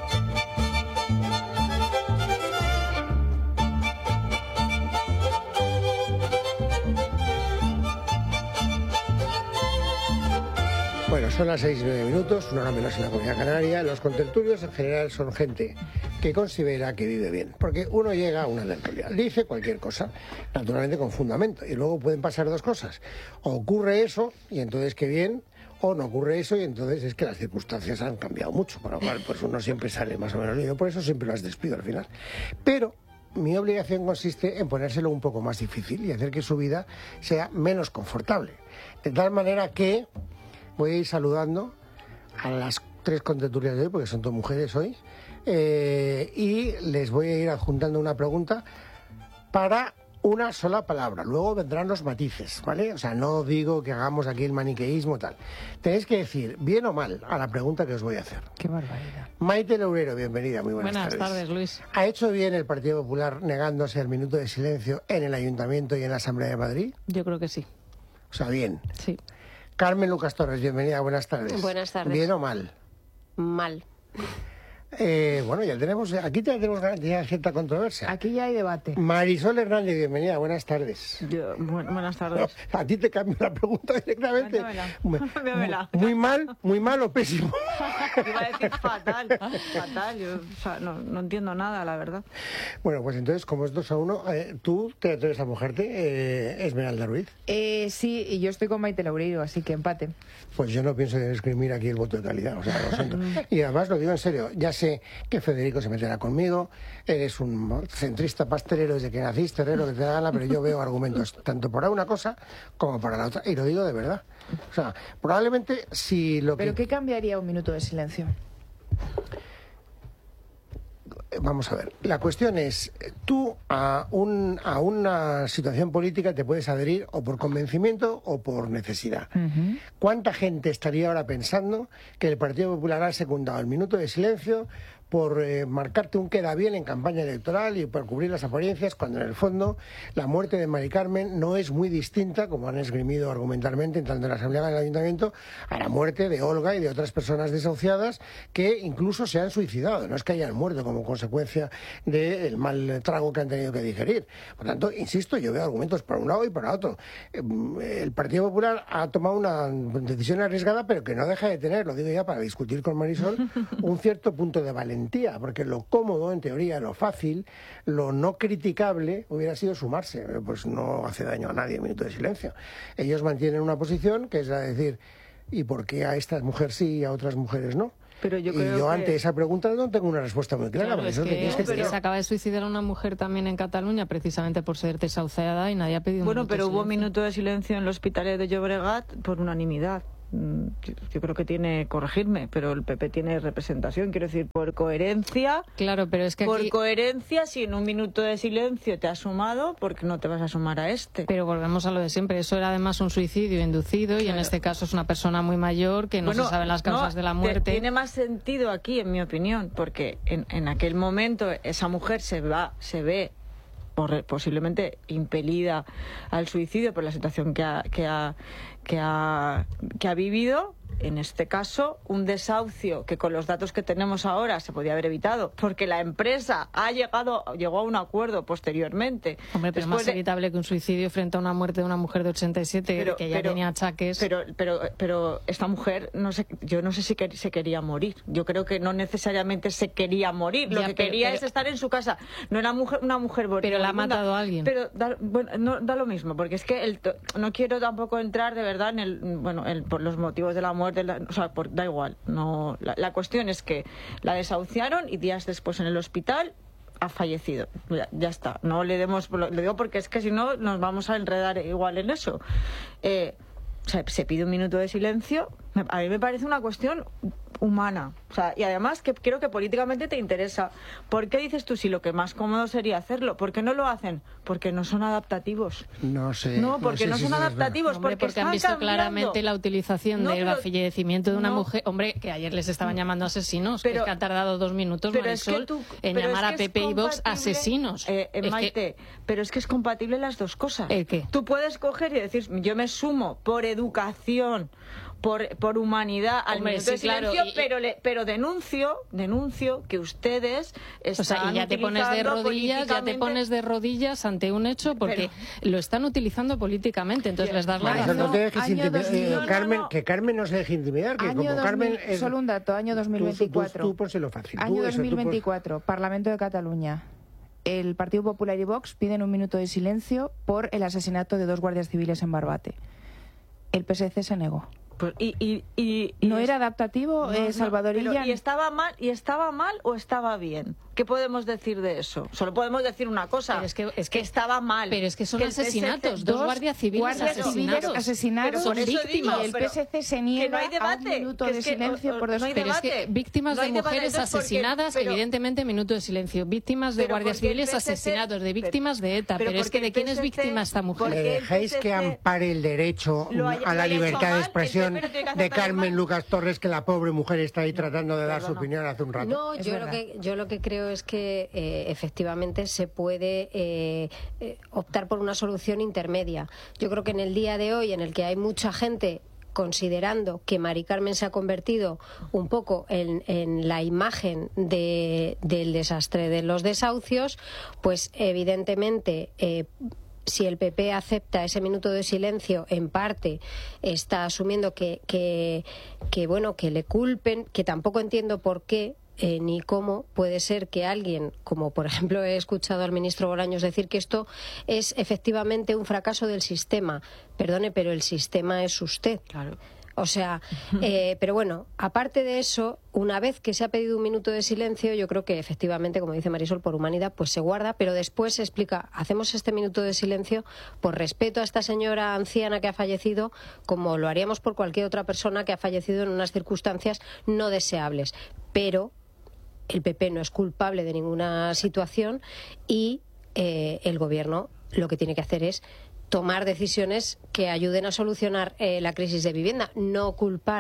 Bueno, son las seis y nueve minutos, una hora menos en la Comunidad Canaria. Los contertulios en general son gente que considera que vive bien, porque uno llega a una tertulia, dice cualquier cosa, naturalmente con fundamento, y luego pueden pasar dos cosas. O ocurre eso, y entonces qué bien, o no ocurre eso, y entonces es que las circunstancias han cambiado mucho, para lo cual pues uno siempre sale más o menos lindo, por eso siempre las despido al final. Pero mi obligación consiste en ponérselo un poco más difícil y hacer que su vida sea menos confortable, de tal manera que voy a ir saludando a las tres contertulias de hoy, porque son todas mujeres hoy, eh, y les voy a ir adjuntando una pregunta para una sola palabra. Luego vendrán los matices, ¿vale? O sea, no digo que hagamos aquí el maniqueísmo tal. Tenéis que decir bien o mal a la pregunta que os voy a hacer. Qué barbaridad. Maite Lourero, bienvenida, muy buenas, buenas tardes. Buenas tardes, Luis. ¿Ha hecho bien el Partido Popular negándose al minuto de silencio en el Ayuntamiento y en la Asamblea de Madrid? Yo creo que sí. O sea, bien. Sí. Carmen Lucas Torres, bienvenida, buenas tardes. Buenas tardes. ¿Bien o mal? Mal. Eh, bueno, ya tenemos, aquí ya tenemos ya cierta controversia. Aquí ya hay debate. Marisol Hernández, bienvenida, buenas tardes. Yo, bueno, buenas tardes. No, a ti te cambio la pregunta directamente. Muy, muy, muy mal, muy mal o pésimo. Iba a decir fatal, fatal. Yo, o sea, no, no entiendo nada, la verdad. Bueno, pues entonces, como es dos a uno, eh, tú te atreves a mojarte, eh, Esmeralda Ruiz. Eh, sí, y yo estoy con Maite Loureiro, así que empate. Pues yo no pienso escribir aquí el voto de calidad, o sea, lo siento. Y además lo digo en serio, ya sé que Federico se meterá conmigo, eres un centrista pastelero desde que naciste, Herrero, que te da gana, pero yo veo argumentos tanto para una cosa como para la otra, y lo digo de verdad. O sea, probablemente si lo que... ¿Pero qué cambiaría un minuto de silencio? Vamos a ver, la cuestión es, tú a, un, a una situación política te puedes adherir o por convencimiento o por necesidad. Uh-huh. ¿Cuánta gente estaría ahora pensando que el Partido Popular ha secundado el minuto de silencio por eh, marcarte un queda bien en campaña electoral y por cubrir las apariencias, cuando en el fondo la muerte de Mari Carmen no es muy distinta, como han esgrimido argumentalmente tanto en la Asamblea como en el Ayuntamiento, a la muerte de Olga y de otras personas desahuciadas que incluso se han suicidado, no es que hayan muerto como consecuencia del mal trago algo que han tenido que digerir. Por tanto, insisto, yo veo argumentos para un lado y para otro. El Partido Popular ha tomado una decisión arriesgada, pero que no deja de tener, lo digo ya para discutir con Marisol, un cierto punto de valentía, porque lo cómodo, en teoría, lo fácil, lo no criticable hubiera sido sumarse. Pues no hace daño a nadie un minuto de silencio. Ellos mantienen una posición que es la de decir, ¿y por qué a estas mujeres sí y a otras mujeres no? Pero yo y creo yo que... ante esa pregunta no tengo una respuesta muy clara. Claro, es que, que, es que pero... se acaba de suicidar una mujer también en Cataluña precisamente por ser desahuciada y nadie ha pedido un Bueno, minuto pero de hubo silencio. minuto de silencio en el Hospitalet de Llobregat por unanimidad. Yo creo que tiene, corregirme, pero el P P tiene representación, quiero decir, por coherencia. Claro, pero es que por aquí... coherencia, si en un minuto de silencio te has sumado, ¿por qué no te vas a sumar a este? Pero volvemos a lo de siempre. Eso era además un suicidio inducido y claro. en este caso es una persona muy mayor que no bueno, se saben las causas no, de la muerte. Tiene más sentido aquí, en mi opinión, porque en, en aquel momento esa mujer se va, se ve por, posiblemente impelida al suicidio por la situación que ha, que ha, que ha, que ha vivido. En este caso, un desahucio que con los datos que tenemos ahora se podía haber evitado, porque la empresa ha llegado llegó a un acuerdo posteriormente. Hombre, pero es más de... evitable que un suicidio frente a una muerte de una mujer de ochenta y siete pero, que ya pero, tenía achaques. Pero, pero, pero esta mujer, no sé, yo no sé si que, se quería morir. Yo creo que no necesariamente se quería morir. Lo ya, que pero, quería pero, es estar en su casa. No era mujer, una mujer bonita. Pero la ha matado a alguien. Pero da, bueno, no, da lo mismo, porque es que el, no quiero tampoco entrar de verdad en el, bueno, el, por los motivos de la muerte. La, o sea, por, da igual. No, la, la cuestión es que la desahuciaron y días después en el hospital ha fallecido. Ya, ya está. No le demos, lo, lo digo porque es que si no nos vamos a enredar igual en eso. Eh, o sea, se pide un minuto de silencio. A mí me parece una cuestión humana. O sea, y además que creo que políticamente te interesa. ¿Por qué dices tú si lo que más cómodo sería hacerlo? ¿Por qué no lo hacen? Porque no son adaptativos. No sé. No, porque no, sé no son si adaptativos. Hombre, porque porque han visto cambiando. claramente la utilización no, del pero, fallecimiento de una no, mujer. Hombre, que ayer les estaban llamando asesinos. Pero, es que ha tardado dos minutos, pero Marisol, es que tú, en llamar a P P y Vox asesinos. Eh, eh, es Maite, que, pero es que es compatible las dos cosas. ¿El qué? Tú puedes coger y decir, yo me sumo por educación, por, por humanidad al Hombre, minuto sí, de silencio, claro, y, pero, le, pero denuncio, denuncio que ustedes están o sea, y ya te pones de rodillas, ya te pones de rodillas ante un hecho porque pero, lo están utilizando políticamente, entonces les das la razón. No te dejes intimidar, eh, no, Carmen, no, no. que Carmen no se deje intimidar, que año como dos mil, Carmen es, solo un dato, año dos mil veinticuatro. Tú, tú, tú pónselo fácil. Año tú, dos mil veinticuatro, eso, Parlamento de Cataluña. El Partido Popular y Vox piden un minuto de silencio por el asesinato de dos guardias civiles en Barbate. El P S C se negó. Pues, y, y, y, y ¿No era adaptativo, no, eh, Salvadorilla? No, ¿y estaba mal y estaba mal o estaba bien? ¿Qué podemos decir de eso? Solo podemos decir una cosa, pero es que, es que, que estaba mal. Pero es que son que asesinatos, dos, dos guardias civiles guardias asesinados. asesinados son víctimas. Y el P S C se niega que no hay debate, a un minuto que de es que, silencio o, o, por dos... No hay pero debate. es que víctimas no de mujeres debate, asesinadas, porque, pero, evidentemente minuto de silencio. Víctimas de guardias civiles P S C, asesinados, de víctimas pero, de ETA. Pero, pero es que ¿de quién es víctima esta mujer? ¿Le dejáis que ampare el derecho haya, a la libertad de expresión de Carmen Lucas Torres, que la pobre mujer está ahí tratando de dar su opinión hace un rato? No, yo lo, que, yo lo que creo es que eh, efectivamente se puede eh, eh, optar por una solución intermedia. Yo creo que en el día de hoy, en el que hay mucha gente considerando que Mari Carmen se ha convertido un poco en, en la imagen de, del desastre de los desahucios, pues evidentemente eh, si el P P acepta ese minuto de silencio, en parte está asumiendo que, que, que bueno, que le culpen, que tampoco entiendo por qué. Eh, ni cómo puede ser que alguien, como por ejemplo he escuchado al ministro Bolaños decir que esto es efectivamente un fracaso del sistema. Perdone, pero el sistema es usted. Claro. O sea, eh, pero bueno, aparte de eso, una vez que se ha pedido un minuto de silencio, yo creo que efectivamente, como dice Marisol, por humanidad, pues se guarda, pero después se explica, hacemos este minuto de silencio por respeto a esta señora anciana que ha fallecido, como lo haríamos por cualquier otra persona que ha fallecido en unas circunstancias no deseables. Pero el P P no es culpable de ninguna situación y eh, el Gobierno lo que tiene que hacer es tomar decisiones que ayuden a solucionar eh, la crisis de vivienda, no culpar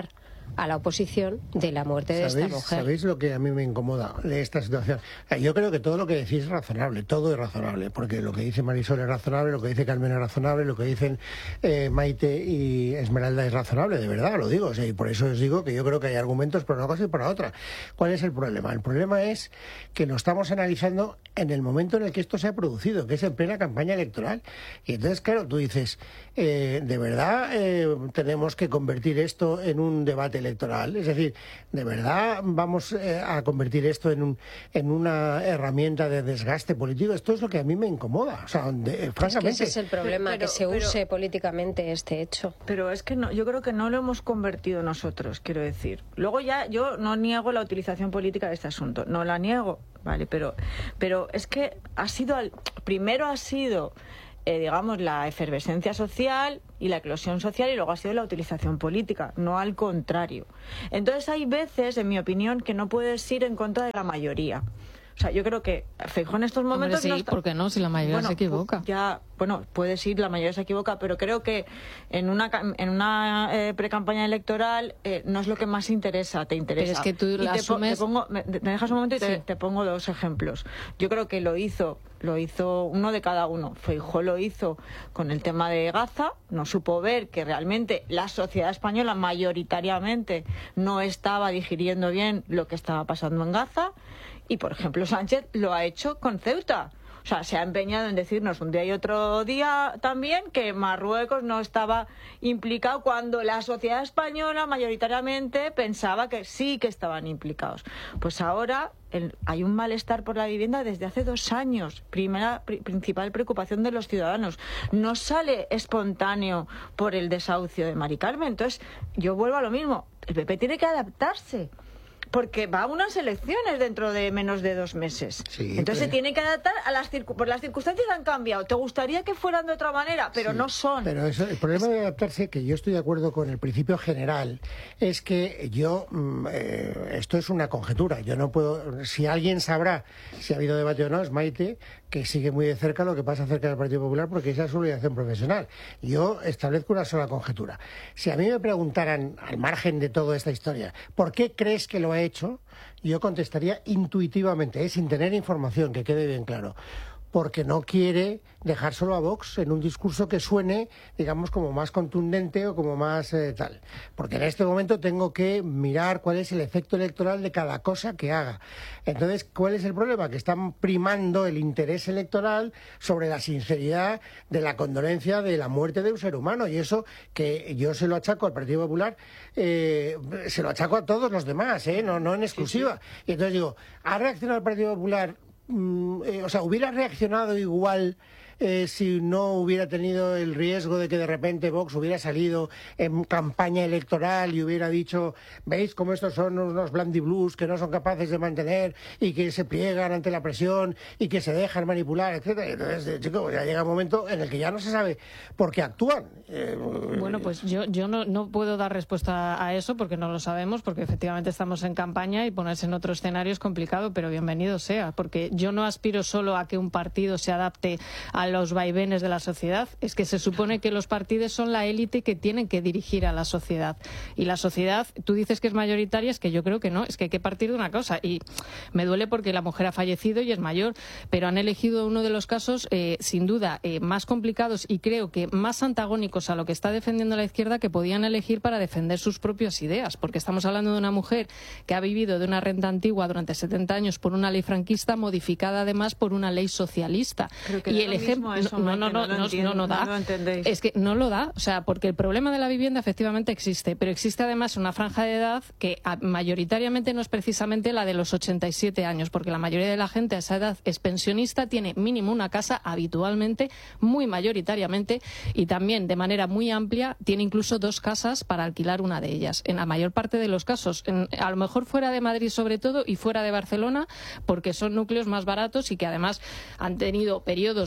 a la oposición de la muerte de esta mujer. ¿Sabéis lo que a mí me incomoda de esta situación? Yo creo que todo lo que decís es razonable, todo es razonable, porque lo que dice Marisol es razonable, lo que dice Carmen es razonable, lo que dicen eh, Maite y Esmeralda es razonable, de verdad, lo digo. O sea, y por eso os digo que yo creo que hay argumentos para una cosa y para otra. ¿Cuál es el problema? El problema es que lo estamos analizando en el momento en el que esto se ha producido, que es en plena campaña electoral. Y entonces, claro, tú dices, eh, ¿de verdad eh, tenemos que convertir esto en un debate electoral? Es decir, ¿de verdad vamos eh, a convertir esto en, un, en una herramienta de desgaste político? Esto es lo que a mí me incomoda. O sea, de, eh, francamente... Es que ese es el problema, pero, que se pero, use políticamente este hecho. Pero es que no, yo creo que no lo hemos convertido nosotros, quiero decir. Luego ya, yo no niego la utilización política de este asunto, no la niego, vale, pero, pero es que ha sido, primero ha sido... Eh, digamos, la efervescencia social y la eclosión social, y luego ha sido la utilización política, no al contrario. Entonces hay veces, en mi opinión, que no puedes ir en contra de la mayoría. O sea, yo creo que Feijóo en estos momentos... Hombre, sí, no está... ¿por qué no? Si la mayoría bueno, se equivoca. Ya, bueno, puede ser, la mayoría se equivoca, pero creo que en una en una eh, precampaña electoral eh, no es lo que más interesa, te interesa. Pero es que tú y la te, asumes... te pongo, me, me dejas un momento y te, sí. te pongo dos ejemplos. Yo creo que lo hizo, lo hizo uno de cada uno. Feijóo lo hizo con el tema de Gaza, no supo ver que realmente la sociedad española mayoritariamente no estaba digiriendo bien lo que estaba pasando en Gaza. Y, por ejemplo, Sánchez lo ha hecho con Ceuta. O sea, se ha empeñado en decirnos un día y otro día también que Marruecos no estaba implicado cuando la sociedad española mayoritariamente pensaba que sí que estaban implicados. Pues ahora el, hay un malestar por la vivienda desde hace dos años. Primera, pri, principal preocupación de los ciudadanos. No sale espontáneo por el desahucio de Mari Carmen. Entonces, yo vuelvo a lo mismo. El P P tiene que adaptarse. Porque va a unas elecciones dentro de menos de dos meses. Sí, Entonces pero... se tiene que adaptar a las circunstancias. Pues las circunstancias han cambiado. ¿Te gustaría que fueran de otra manera? Pero sí, no son. Pero eso, el problema de adaptarse, que yo estoy de acuerdo con el principio general, es que yo, eh, esto es una conjetura. Yo no puedo, si alguien sabrá si ha habido debate o no, es Maite, que sigue muy de cerca lo que pasa cerca del Partido Popular, porque esa es su obligación profesional. Yo establezco una sola conjetura. Si a mí me preguntaran, al margen de toda esta historia, ¿por qué crees que lo ha hecho? Yo contestaría intuitivamente, ¿eh? Sin tener información, que quede bien claro. Porque no quiere dejar solo a Vox en un discurso que suene, digamos, como más contundente o como más eh, tal. Porque en este momento tengo que mirar cuál es el efecto electoral de cada cosa que haga. Entonces, ¿cuál es el problema? Que están primando el interés electoral sobre la sinceridad de la condolencia de la muerte de un ser humano. Y eso que yo se lo achaco al Partido Popular, eh, se lo achaco a todos los demás, ¿eh? no, no en exclusiva. Sí, sí. Y entonces digo, ¿ha reaccionado el Partido Popular? Eh, o sea, ¿hubiera reaccionado igual eh, si no hubiera tenido el riesgo de que de repente Vox hubiera salido en campaña electoral y hubiera dicho, veis cómo estos son unos blandiblues que no son capaces de mantener y que se pliegan ante la presión y que se dejan manipular, etcétera? Entonces, chico, ya llega un momento en el que ya no se sabe por qué actúan. Eh, bueno, pues yo, yo no, no puedo dar respuesta a eso porque no lo sabemos, porque efectivamente estamos en campaña y ponerse en otro escenario es complicado, pero bienvenido sea, porque yo no aspiro solo a que un partido se adapte a los vaivenes de la sociedad. Es que se supone que los partidos son la élite que tienen que dirigir a la sociedad. Y la sociedad, tú dices que es mayoritaria, es que yo creo que no, es que hay que partir de una cosa. Y me duele porque la mujer ha fallecido y es mayor, pero han elegido uno de los casos, eh, sin duda, eh, más complicados y creo que más antagónicos a lo que está defendiendo la izquierda que podían elegir para defender sus propias ideas. Porque estamos hablando de una mujer que ha vivido de una renta antigua durante setenta años por una ley franquista, modificada además por una ley socialista. Y el ejemplo eso, no, no, no, no, no, no, no da. No lo es que no lo da, o sea, porque el problema de la vivienda efectivamente existe, pero existe además una franja de edad que mayoritariamente no es precisamente la de los ochenta y siete años, porque la mayoría de la gente a esa edad es pensionista, tiene mínimo una casa habitualmente, muy mayoritariamente, y también de manera muy amplia tiene incluso dos casas para alquilar una de ellas. En la mayor parte de los casos, en, a lo mejor fuera de Madrid sobre todo y fuera de Barcelona, porque son núcleos más baratos y que además han tenido periodos muchísimos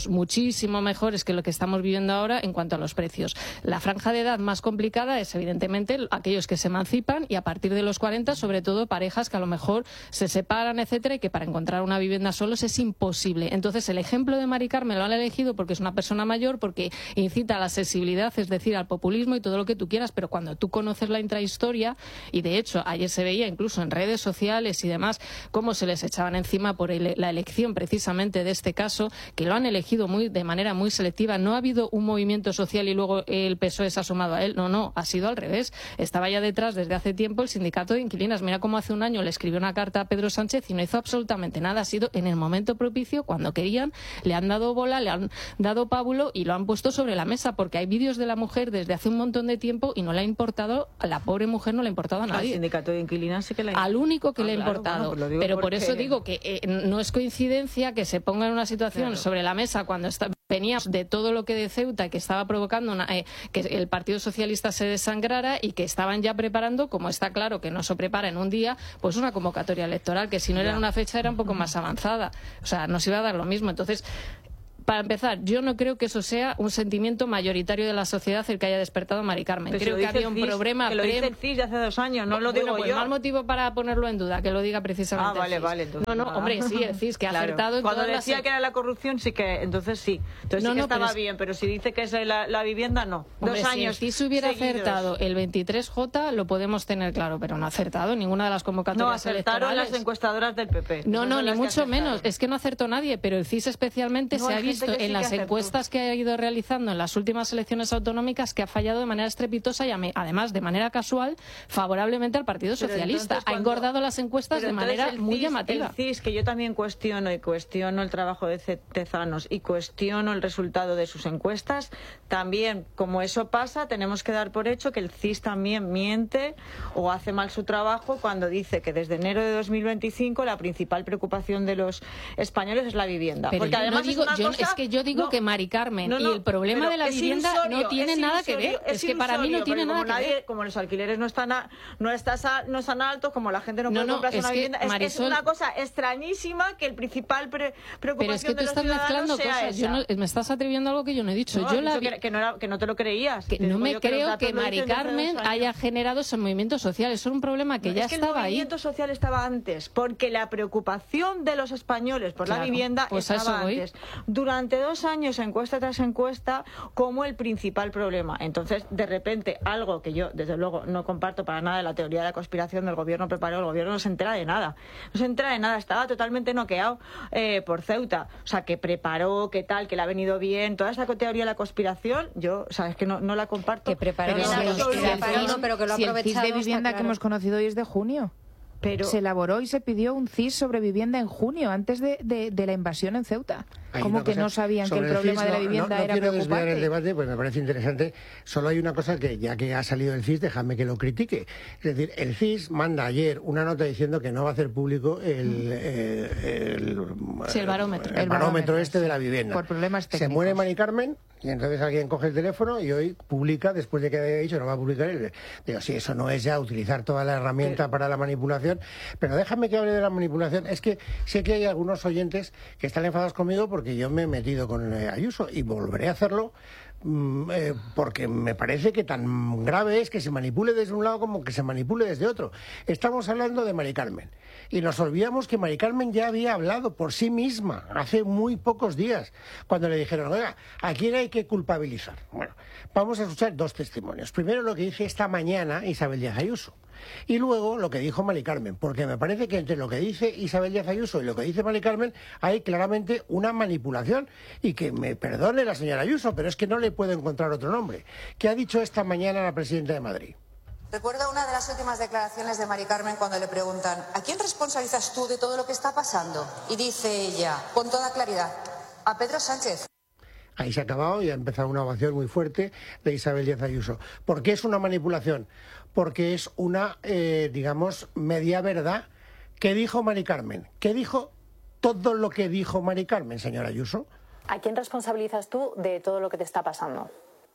muchísimo mejores que lo que estamos viviendo ahora en cuanto a los precios. La franja de edad más complicada es evidentemente aquellos que se emancipan y a partir de los cuarenta, sobre todo parejas que a lo mejor se separan, etcétera, y que para encontrar una vivienda solos es imposible. Entonces el ejemplo de Mari Carmen lo han elegido porque es una persona mayor, porque incita a la sensibilidad, es decir, al populismo y todo lo que tú quieras, pero cuando tú conoces la intrahistoria, y de hecho ayer se veía incluso en redes sociales y demás cómo se les echaban encima por ele- la elección precisamente de este caso, que lo han elegido muy de manera muy selectiva. No ha habido un movimiento social y luego el P S O E se ha sumado a él, no, no, ha sido al revés. Estaba ya detrás desde hace tiempo el sindicato de inquilinas. Mira cómo hace un año le escribió una carta a Pedro Sánchez y no hizo absolutamente nada. Ha sido en el momento propicio, cuando querían, le han dado bola, le han dado pábulo y lo han puesto sobre la mesa, porque hay vídeos de la mujer desde hace un montón de tiempo y no le ha importado, a la pobre mujer no le ha importado a nadie. Al sindicato de inquilinas sí que le ha... Al único que ah, le ha claro, importado. bueno, pues pero porque... por eso digo que eh, no es coincidencia que se ponga en una situación claro. sobre la mesa cuando está, veníamos de todo lo que de Ceuta, que estaba provocando una, eh, que el Partido Socialista se desangrara y que estaban ya preparando, como está claro que no se prepara en un día, pues una convocatoria electoral, que si no era en una fecha era un poco más avanzada. O sea, nos iba a dar lo mismo. Entonces, para empezar, yo no creo que eso sea un sentimiento mayoritario de la sociedad el que haya despertado Mari Carmen. Pero creo si que había un C I S, problema... Que lo pre... dice el C I S de hace dos años, no lo bueno, digo pues yo. Más motivo para ponerlo en duda, que lo diga precisamente Ah, vale, el C I S. vale. Entonces, no, no, ah. hombre, sí, el C I S, que ha claro. acertado en Cuando todas decía las... que era la corrupción, sí que... Entonces sí. Entonces no, sí que no, estaba es... bien, pero si dice que es la, la vivienda, no. Hombre, dos si años el C I S hubiera seguidos. acertado el veintitrés J, lo podemos tener claro, pero no ha acertado ninguna de las convocatorias No, acertaron electorales. las encuestadoras del P P. No, no, ni mucho menos. Es que no acertó nadie, pero el C I S especialmente no, se ha visto en sí las que encuestas que ha ido realizando en las últimas elecciones autonómicas que ha fallado de manera estrepitosa y además de manera casual favorablemente al Partido Pero Socialista. cuando... Ha engordado las encuestas Pero de manera el muy C I S, llamativa. El C I S, que yo también cuestiono y cuestiono el trabajo de Tezanos y cuestiono el resultado de sus encuestas, también, como eso pasa, tenemos que dar por hecho que el C I S también miente o hace mal su trabajo cuando dice que desde enero de dos mil veinticinco la principal preocupación de los españoles es la vivienda. Pero Porque además no digo, es, una yo, cosa... es que yo digo no, que Mari Carmen no, no, y el problema de la vivienda ilusorio, no tiene nada que ver. Es, es que para mí no tiene nada que nadie, ver. Como los alquileres no están a, no, estás a, no están altos, como la gente no puede no, no, comprarse es una que, vivienda, es, Marisol, es una cosa extrañísima que el principal pre, preocupación pero es que tú de los estás mezclando sea cosas. Yo no, me estás atribuyendo algo que yo no he dicho. No, yo la vi... que, que, no era, que no te lo creías. Que te no me yo creo que, que Mari Carmen haya generado ese movimiento social. Eso era un problema que no, ya es que estaba ahí. El movimiento social estaba antes, porque la preocupación de los españoles por claro, la vivienda pues estaba a eso antes. Durante dos años, encuesta tras encuesta, como el principal problema. Entonces, de repente, algo que yo, desde luego, no comparto para nada, la teoría de la conspiración del gobierno preparó, el gobierno no se entera de nada. No se entera de nada, estaba totalmente noqueado eh, por Ceuta. O sea, que preparó, que tal, que le ha venido bien, toda esa teoría de la conspiración, yo, sabes que no, no la comparto. Que preparó, pero, no, si no, el, que preparó no, pero que lo ha si aprovechado. El C I S de vivienda claro. que hemos conocido hoy es de junio. Pero... Se elaboró y se pidió un C I S sobre vivienda en junio, antes de, de, de la invasión en Ceuta. ¿Cómo que no sabían que el problema el de la vivienda no, no era quiero preocupante? desviar el debate, pues me parece interesante. Solo hay una cosa que, ya que ha salido el C I S, déjame que lo critique. Es decir, el C I S manda ayer una nota diciendo que no va a hacer público el, eh, el, sí, el barómetro. El, el barómetro este de la vivienda. Por problemas técnicos. Se muere Mari Carmen y entonces alguien coge el teléfono y hoy publica, después de que haya dicho no va a publicar él. Digo, sí, eso no es ya utilizar toda la herramienta para la manipulación, pero déjame que hable de la manipulación. Es que sé que hay algunos oyentes que están enfadados conmigo porque yo me he metido con eh, Ayuso y volveré a hacerlo mm, eh, porque me parece que tan grave es que se manipule desde un lado como que se manipule desde otro. Estamos hablando de Mari Carmen y nos olvidamos que Mari Carmen ya había hablado por sí misma hace muy pocos días cuando le dijeron, oiga, ¿a quién hay que culpabilizar? Bueno, vamos a escuchar dos testimonios. Primero lo que dice esta mañana Isabel Díaz Ayuso. Y luego lo que dijo Mari Carmen, porque me parece que entre lo que dice Isabel Díaz Ayuso y lo que dice Mari Carmen hay claramente una manipulación, y que me perdone la señora Ayuso, pero es que no le puedo encontrar otro nombre. ¿Qué ha dicho esta mañana la presidenta de Madrid? Recuerdo una de las últimas declaraciones de Mari Carmen cuando le preguntan ¿a quién responsabilizas tú de todo lo que está pasando? Y dice ella, con toda claridad, a Pedro Sánchez. Ahí se ha acabado y ha empezado una ovación muy fuerte de Isabel Díaz Ayuso. ¿Por qué es una manipulación? Porque es una, eh, digamos, media verdad. ¿Qué dijo Mari Carmen? ¿Qué dijo todo lo que dijo Mari Carmen, señora Ayuso? ¿A quién responsabilizas tú de todo lo que te está pasando?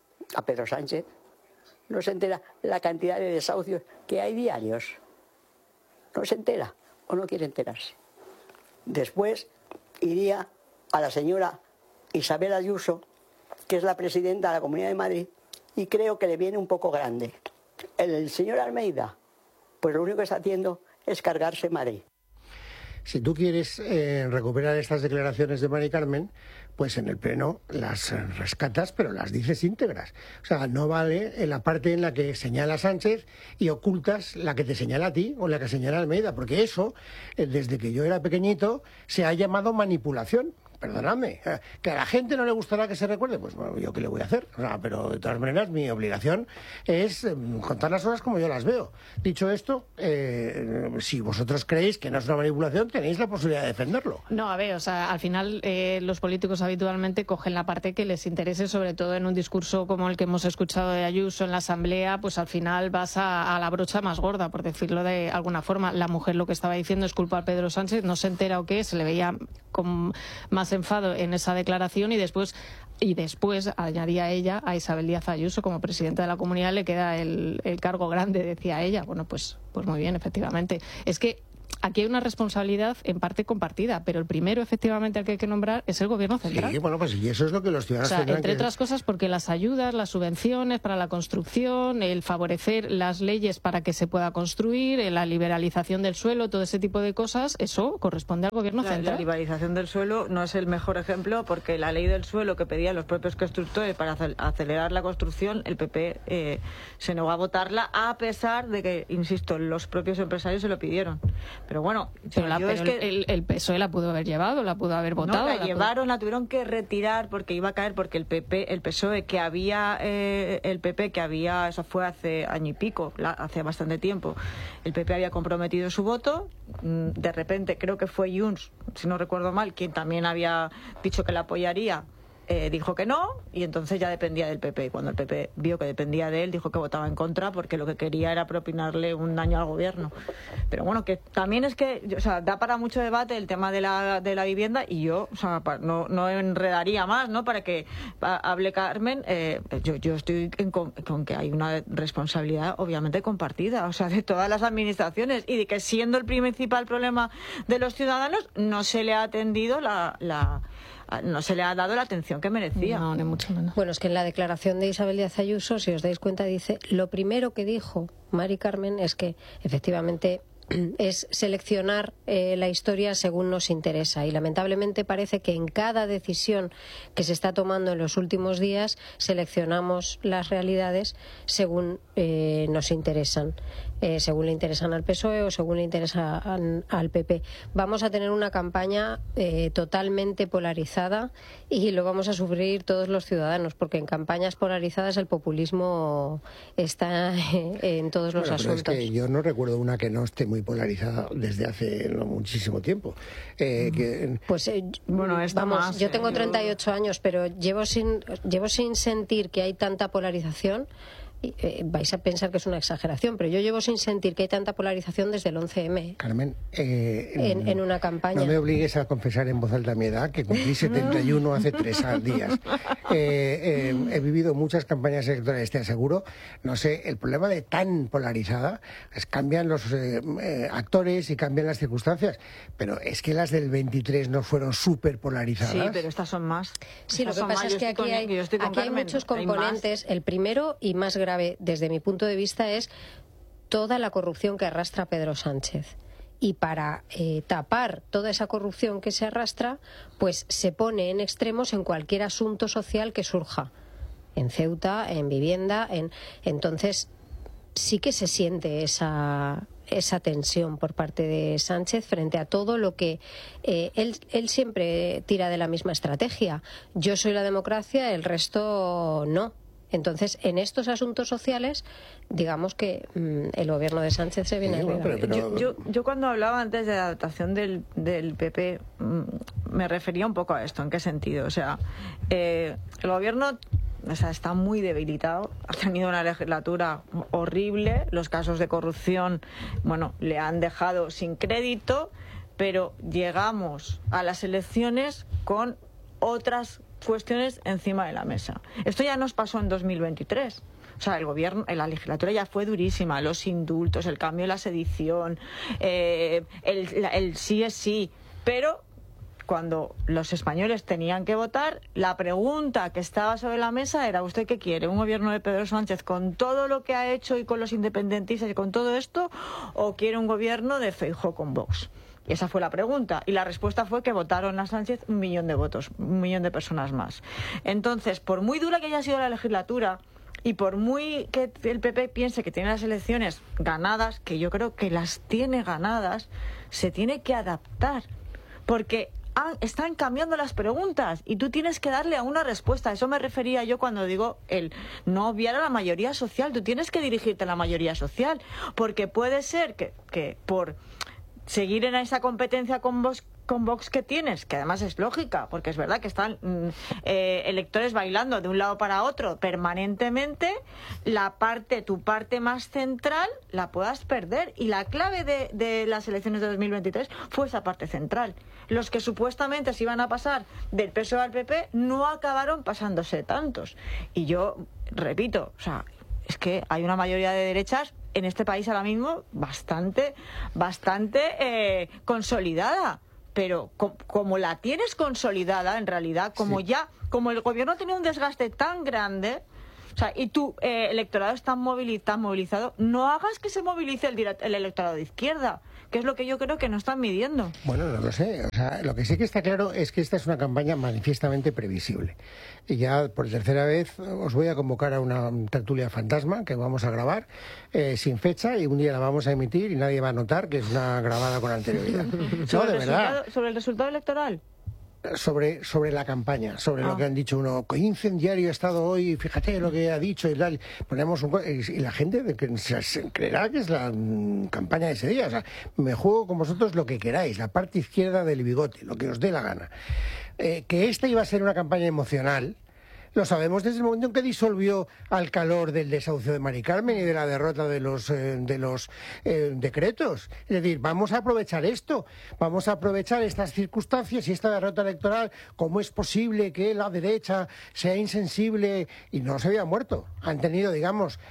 A Pedro Sánchez. No se entera la cantidad de desahucios que hay diarios. No se entera o no quiere enterarse. Después iría a la señora Isabel Ayuso, que es la presidenta de la Comunidad de Madrid, y creo que le viene un poco grande. El, el señor Almeida, pues lo único que está haciendo es cargarse Madrid. Si tú quieres eh, recuperar estas declaraciones de Mari Carmen, pues en el Pleno las rescatas, pero las dices íntegras. O sea, no vale en la parte en la que señala Sánchez y ocultas la que te señala a ti o la que señala Almeida, porque eso, eh, desde que yo era pequeñito, se ha llamado manipulación. Perdóname, que a la gente no le gustará que se recuerde, pues bueno, yo qué le voy a hacer, o sea, pero de todas maneras mi obligación es eh, contar las cosas como yo las veo. Dicho esto, eh, si vosotros creéis que no es una manipulación, tenéis la posibilidad de defenderlo. No, a ver, o sea, al final eh, los políticos habitualmente cogen la parte que les interese, sobre todo en un discurso como el que hemos escuchado de Ayuso en la Asamblea, pues al final vas a, a la brocha más gorda, por decirlo de alguna forma. La mujer lo que estaba diciendo es culpa a Pedro Sánchez, no se entera o qué, se le veía con más enfado en esa declaración y después y después añadía ella a Isabel Díaz Ayuso como presidenta de la comunidad, le queda el, el cargo grande, decía ella. Bueno, pues, pues muy bien, efectivamente. Es que aquí hay una responsabilidad en parte compartida, pero el primero, efectivamente, al que hay que nombrar es el Gobierno central. Sí, bueno, pues y eso es lo que los ciudadanos o sea, tendrán entre que... otras cosas, porque las ayudas, las subvenciones para la construcción, el favorecer las leyes para que se pueda construir, la liberalización del suelo, todo ese tipo de cosas, eso corresponde al Gobierno la, central. La liberalización del suelo no es el mejor ejemplo, porque la ley del suelo que pedían los propios constructores para acelerar la construcción, el P P eh, se negó a votarla, a pesar de que, insisto, los propios empresarios se lo pidieron. Pero bueno, pero, la, pero es que el, el P S O E la pudo haber llevado, la pudo haber votado. No, la, la llevaron, pudo... la tuvieron que retirar porque iba a caer, porque el P P, el P S O E que había, eh, el P P que había, eso fue hace año y pico, la, hace bastante tiempo, el P P había comprometido su voto, de repente creo que fue Junts, si no recuerdo mal, quien también había dicho que la apoyaría. Eh, dijo que no, y entonces ya dependía del P P. Y cuando el P P vio que dependía de él, dijo que votaba en contra porque lo que quería era propinarle un daño al gobierno. Pero bueno, que también es que, o sea, da para mucho debate el tema de la, de la vivienda, y yo, o sea, no, no enredaría más, ¿no? Para que pa, hable Carmen, eh, yo, yo estoy en, con, con que hay una responsabilidad obviamente compartida, o sea, de todas las administraciones, y de que siendo el principal problema de los ciudadanos, no se le ha atendido la... la no se le ha dado la atención que merecía. No, ni mucho menos. Bueno, es que en la declaración de Isabel Díaz Ayuso, si os dais cuenta, dice, lo primero que dijo Mari Carmen es que efectivamente es seleccionar eh, la historia según nos interesa, y lamentablemente parece que en cada decisión que se está tomando en los últimos días seleccionamos las realidades según eh, nos interesan. Eh, según le interesan al P S O E o según le interesan al P P. Vamos a tener una campaña eh, totalmente polarizada, y lo vamos a sufrir todos los ciudadanos, porque en campañas polarizadas el populismo está en todos los bueno, asuntos. Pero es que yo no recuerdo una que no esté muy polarizada desde hace no muchísimo tiempo. Eh, que... Pues eh, bueno, esta vamos, más, yo tengo eh, treinta y ocho años, pero llevo sin llevo sin sentir que hay tanta polarización. Eh, vais a pensar que es una exageración, pero yo llevo sin sentir que hay tanta polarización desde el once eme. Carmen, eh, en, en una campaña. No me obligues a confesar en voz alta mi edad, que cumplí setenta y uno hace tres días. Eh, eh, he vivido muchas campañas electorales, te aseguro. No sé, el problema de tan polarizada es cambian los eh, eh, actores y cambian las circunstancias, pero es que las del veintitrés no fueron súper polarizadas. Sí, pero estas son más. Sí, estas lo que pasa más. es que aquí, con, hay, aquí hay muchos componentes. Hay el primero y más grave, desde mi punto de vista, es toda la corrupción que arrastra Pedro Sánchez. Y para eh, tapar toda esa corrupción que se arrastra, pues se pone en extremos en cualquier asunto social que surja. En Ceuta, en vivienda, en... Entonces, sí que se siente esa... esa tensión por parte de Sánchez frente a todo lo que eh, él, él siempre tira de la misma estrategia. Yo soy la democracia, el resto no. Entonces, en estos asuntos sociales, digamos que mmm, el gobierno de Sánchez se viene sí, arriba. Pero, pero... Yo, yo, yo cuando hablaba antes de la adaptación del, del P P, mmm, me refería un poco a esto. ¿En qué sentido? O sea, eh, el gobierno... O sea, está muy debilitado, ha tenido una legislatura horrible, los casos de corrupción, bueno, le han dejado sin crédito, pero llegamos a las elecciones con otras cuestiones encima de la mesa. Esto ya nos pasó en dos mil veintitrés. O sea, el gobierno, la legislatura ya fue durísima, los indultos, el cambio de la sedición, eh, el, el sí es sí, pero cuando los españoles tenían que votar, la pregunta que estaba sobre la mesa era: ¿usted qué quiere? ¿Un gobierno de Pedro Sánchez con todo lo que ha hecho y con los independentistas y con todo esto? ¿O quiere un gobierno de Feijóo con Vox? Y esa fue la pregunta. Y la respuesta fue que votaron a Sánchez un millón de votos, un millón de personas más. Entonces, por muy dura que haya sido la legislatura, y por muy que el P P piense que tiene las elecciones ganadas, que yo creo que las tiene ganadas, se tiene que adaptar. Porque han, están cambiando las preguntas y tú tienes que darle a una respuesta. A eso me refería yo cuando digo el no obviar a la mayoría social. Tú tienes que dirigirte a la mayoría social. Porque puede ser que, que por seguir en esa competencia con vos, con Vox que tienes, que además es lógica, porque es verdad que están eh, electores bailando de un lado para otro permanentemente, la parte, tu parte más central la puedas perder. Y la clave de, de las elecciones de dos mil veintitrés fue esa parte central. Los que supuestamente se iban a pasar del P S O E al P P no acabaron pasándose tantos. Y yo repito, o sea, es que hay una mayoría de derechas en este país ahora mismo bastante, bastante eh, consolidada. Pero co como la tienes consolidada, en realidad, como sí. ya, como el gobierno tiene un desgaste tan grande, o sea, y tu eh, electorado está movili tan movilizado, no hagas que se movilice el, el electorado de izquierda, que es lo que yo creo que no están midiendo. Bueno, no lo sé. O sea, lo que sí que está claro es que esta es una campaña manifiestamente previsible. Y ya por tercera vez os voy a convocar a una tertulia fantasma que vamos a grabar eh, sin fecha, y un día la vamos a emitir y nadie va a notar que es una grabada con anterioridad. No, de verdad. ¿Sobre el resultado electoral? Sobre, sobre la campaña, sobre ah. lo que han dicho uno. ¡Qué incendiario ha estado hoy! Fíjate lo que ha dicho y tal. Ponemos un, y la gente que se, se creerá que es la mm, campaña de ese día. O sea, me juego con vosotros lo que queráis, la parte izquierda del bigote, lo que os dé la gana. Eh, que esta iba a ser una campaña emocional, lo sabemos desde el momento en que disolvió al calor del desahucio de Mari Carmen y de la derrota de los, eh, de los eh, decretos. Es decir, vamos a aprovechar esto, vamos a aprovechar estas circunstancias y esta derrota electoral. ¿Cómo es posible que la derecha sea insensible? Y no se había muerto. Han tenido, digamos,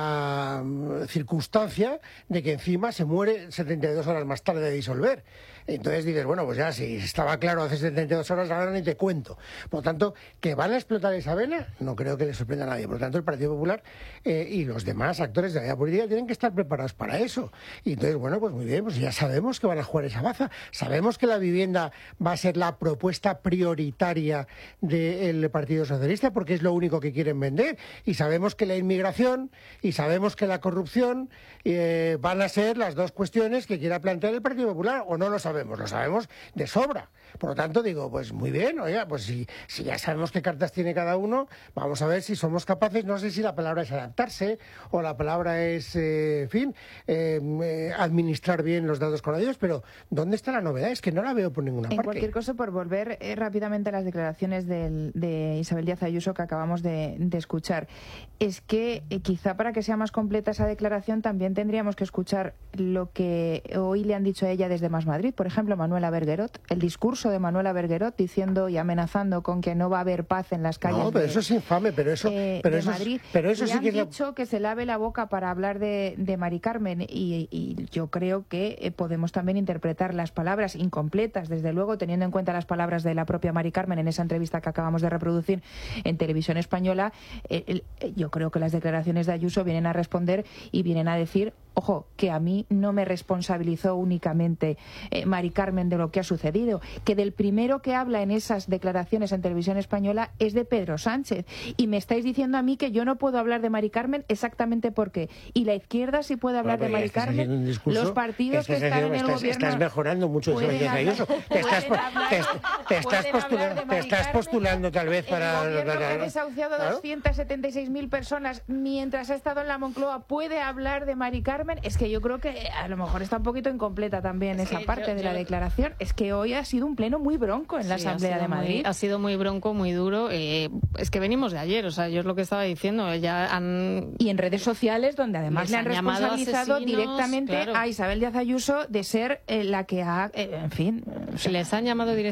la um, circunstancia de que encima se muere setenta y dos horas más tarde de disolver. Entonces dices, bueno, pues ya si estaba claro hace setenta y dos horas, ahora ni te cuento. Por lo tanto, que van a explotar esa vena, no creo que le sorprenda a nadie. Por lo tanto, el Partido Popular eh, y los demás actores de la vida política tienen que estar preparados para eso. Y entonces, bueno, pues muy bien, pues ya sabemos que van a jugar esa baza. Sabemos que la vivienda va a ser la propuesta prioritaria del Partido Socialista, porque es lo único que quieren vender. Y sabemos que la inmigración y sabemos que la corrupción eh, van a ser las dos cuestiones que quiera plantear el Partido Popular, o no lo sabemos, lo sabemos de sobra. Por lo tanto, digo, pues muy bien, oiga, pues si, si ya sabemos qué cartas tiene cada uno, vamos a ver si somos capaces, no sé si la palabra es adaptarse o la palabra es, eh, en fin, eh, eh, administrar bien los datos con ellos, pero ¿dónde está la novedad? Es que no la veo por ninguna en parte. En cualquier caso, por volver eh, rápidamente a las declaraciones del, de Isabel Díaz Ayuso que acabamos de, de escuchar, es que eh, quizá para que sea más completa esa declaración también tendríamos que escuchar lo que hoy le han dicho a ella desde Más Madrid, por ejemplo, Manuela Berguerot, el discurso de Manuela Berguerot diciendo y amenazando con que no va a haber paz en las calles. No, pero de, eso es infame, pero eso, eh, pero de eso, Madrid. Pero eso le sí han que es dicho la... que se lave la boca para hablar de, de Mari Carmen y, y yo creo que eh, podemos también interpretar las palabras incompletas, desde luego, teniendo en cuenta las palabras de la propia Mari Carmen en esa entrevista que acabamos de reproducir en Televisión Española. Eh, el, yo creo que las declaraciones de Ayuso vienen a responder y vienen a decir, ojo, que a mí no me responsabilizó únicamente eh, Mari Carmen de lo que ha sucedido, que del primero que habla en esas declaraciones en Televisión Española es de Pedro Sánchez, y me estáis diciendo a mí que yo no puedo hablar de Mari Carmen exactamente por qué, y la izquierda sí puede hablar bueno, de Mari Carmen, discurso, los partidos que están en el estás, gobierno estás mejorando mucho ese Díaz Ayuso, te estás, hablar, te, te estás, postulando, te estás postulando tal vez para... El gobierno que ha desahuciado a doscientas setenta y seis mil personas mientras ha estado en la Moncloa puede hablar de Mari Carmen. Es que yo creo que a lo mejor está un poquito incompleta también es esa parte yo, de la yo... declaración. Es que hoy ha sido un pleno muy bronco en la sí, Asamblea de Madrid. Muy, ha sido muy bronco, muy duro. Eh, es que venimos de ayer, o sea, yo es lo que estaba diciendo. Ya han... Y en redes sociales, donde además le han, han responsabilizado directamente claro. a Isabel Díaz Ayuso de ser eh, la que ha, eh, en fin... O sea... Les han llamado directamente asesinos.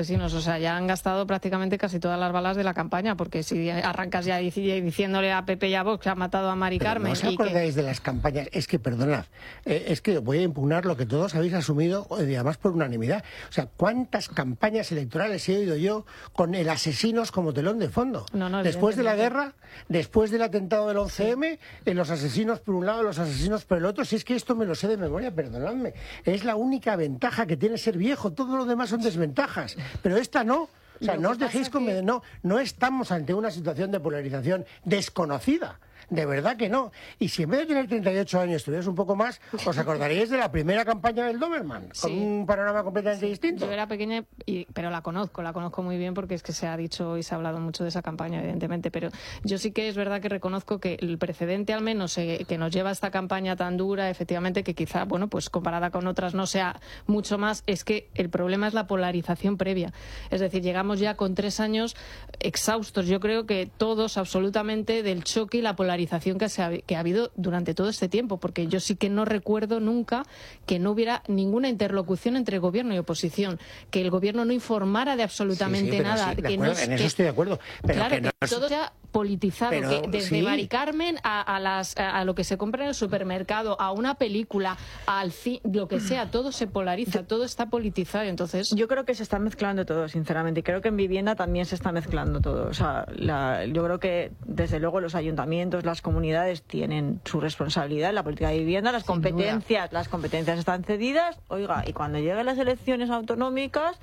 asesinos. O sea, ya han gastado prácticamente casi todas las balas de la campaña, porque si arrancas ya diciéndole a Pepe y a Vox que ha matado a Mari Carmen... ¿No os acordáis que... de las campañas? Es que, perdonad, eh, es que voy a impugnar lo que todos habéis asumido, y además por unanimidad. O sea, ¿cuántas campañas electorales he oído yo con el asesinos como telón de fondo? No, no, después de la guerra, después del atentado del once eme, sí. los asesinos por un lado, los asesinos por el otro. Si es que esto me lo sé de memoria, perdonadme. Es la única ventaja que tiene ser viejo. Todo lo demás son desventajas. Pero esta no. O sea, no os dejéis con... Que... No, no estamos ante una situación de polarización desconocida. De verdad que no. Y si en vez de tener treinta y ocho años estuvierais un poco más, os acordaríais de la primera campaña del Doberman, sí. con un panorama completamente sí. distinto. Yo era pequeña, y, pero la conozco, la conozco muy bien porque es que se ha dicho y se ha hablado mucho de esa campaña, evidentemente, pero yo sí que es verdad que reconozco que el precedente, al menos, eh, que nos lleva a esta campaña tan dura, efectivamente, que quizá, bueno, pues comparada con otras no sea mucho más, es que el problema es la polarización previa. Es decir, llegamos ya con tres años exhaustos, yo creo que todos, absolutamente, del choque y la polarización que, se ha, que ha habido durante todo este tiempo, porque yo sí que no recuerdo nunca que no hubiera ninguna interlocución entre gobierno y oposición, que el gobierno no informara de absolutamente sí, sí, nada. Sí, que acuerdo, no, en que, eso estoy de acuerdo. Pero claro, que, no que es... todo sea politizado, pero, que desde sí. Mari Carmen a, a, las, a, a lo que se compra en el supermercado, a una película, al fin, lo que sea, todo se polariza, todo está politizado. Entonces, yo creo que se está mezclando todo, sinceramente, y creo que en vivienda también se está mezclando todo. O sea, la, yo creo que desde luego los ayuntamientos, las comunidades tienen su responsabilidad en la política de vivienda, las Sin competencias, duda. las competencias están cedidas, oiga, y cuando lleguen las elecciones autonómicas,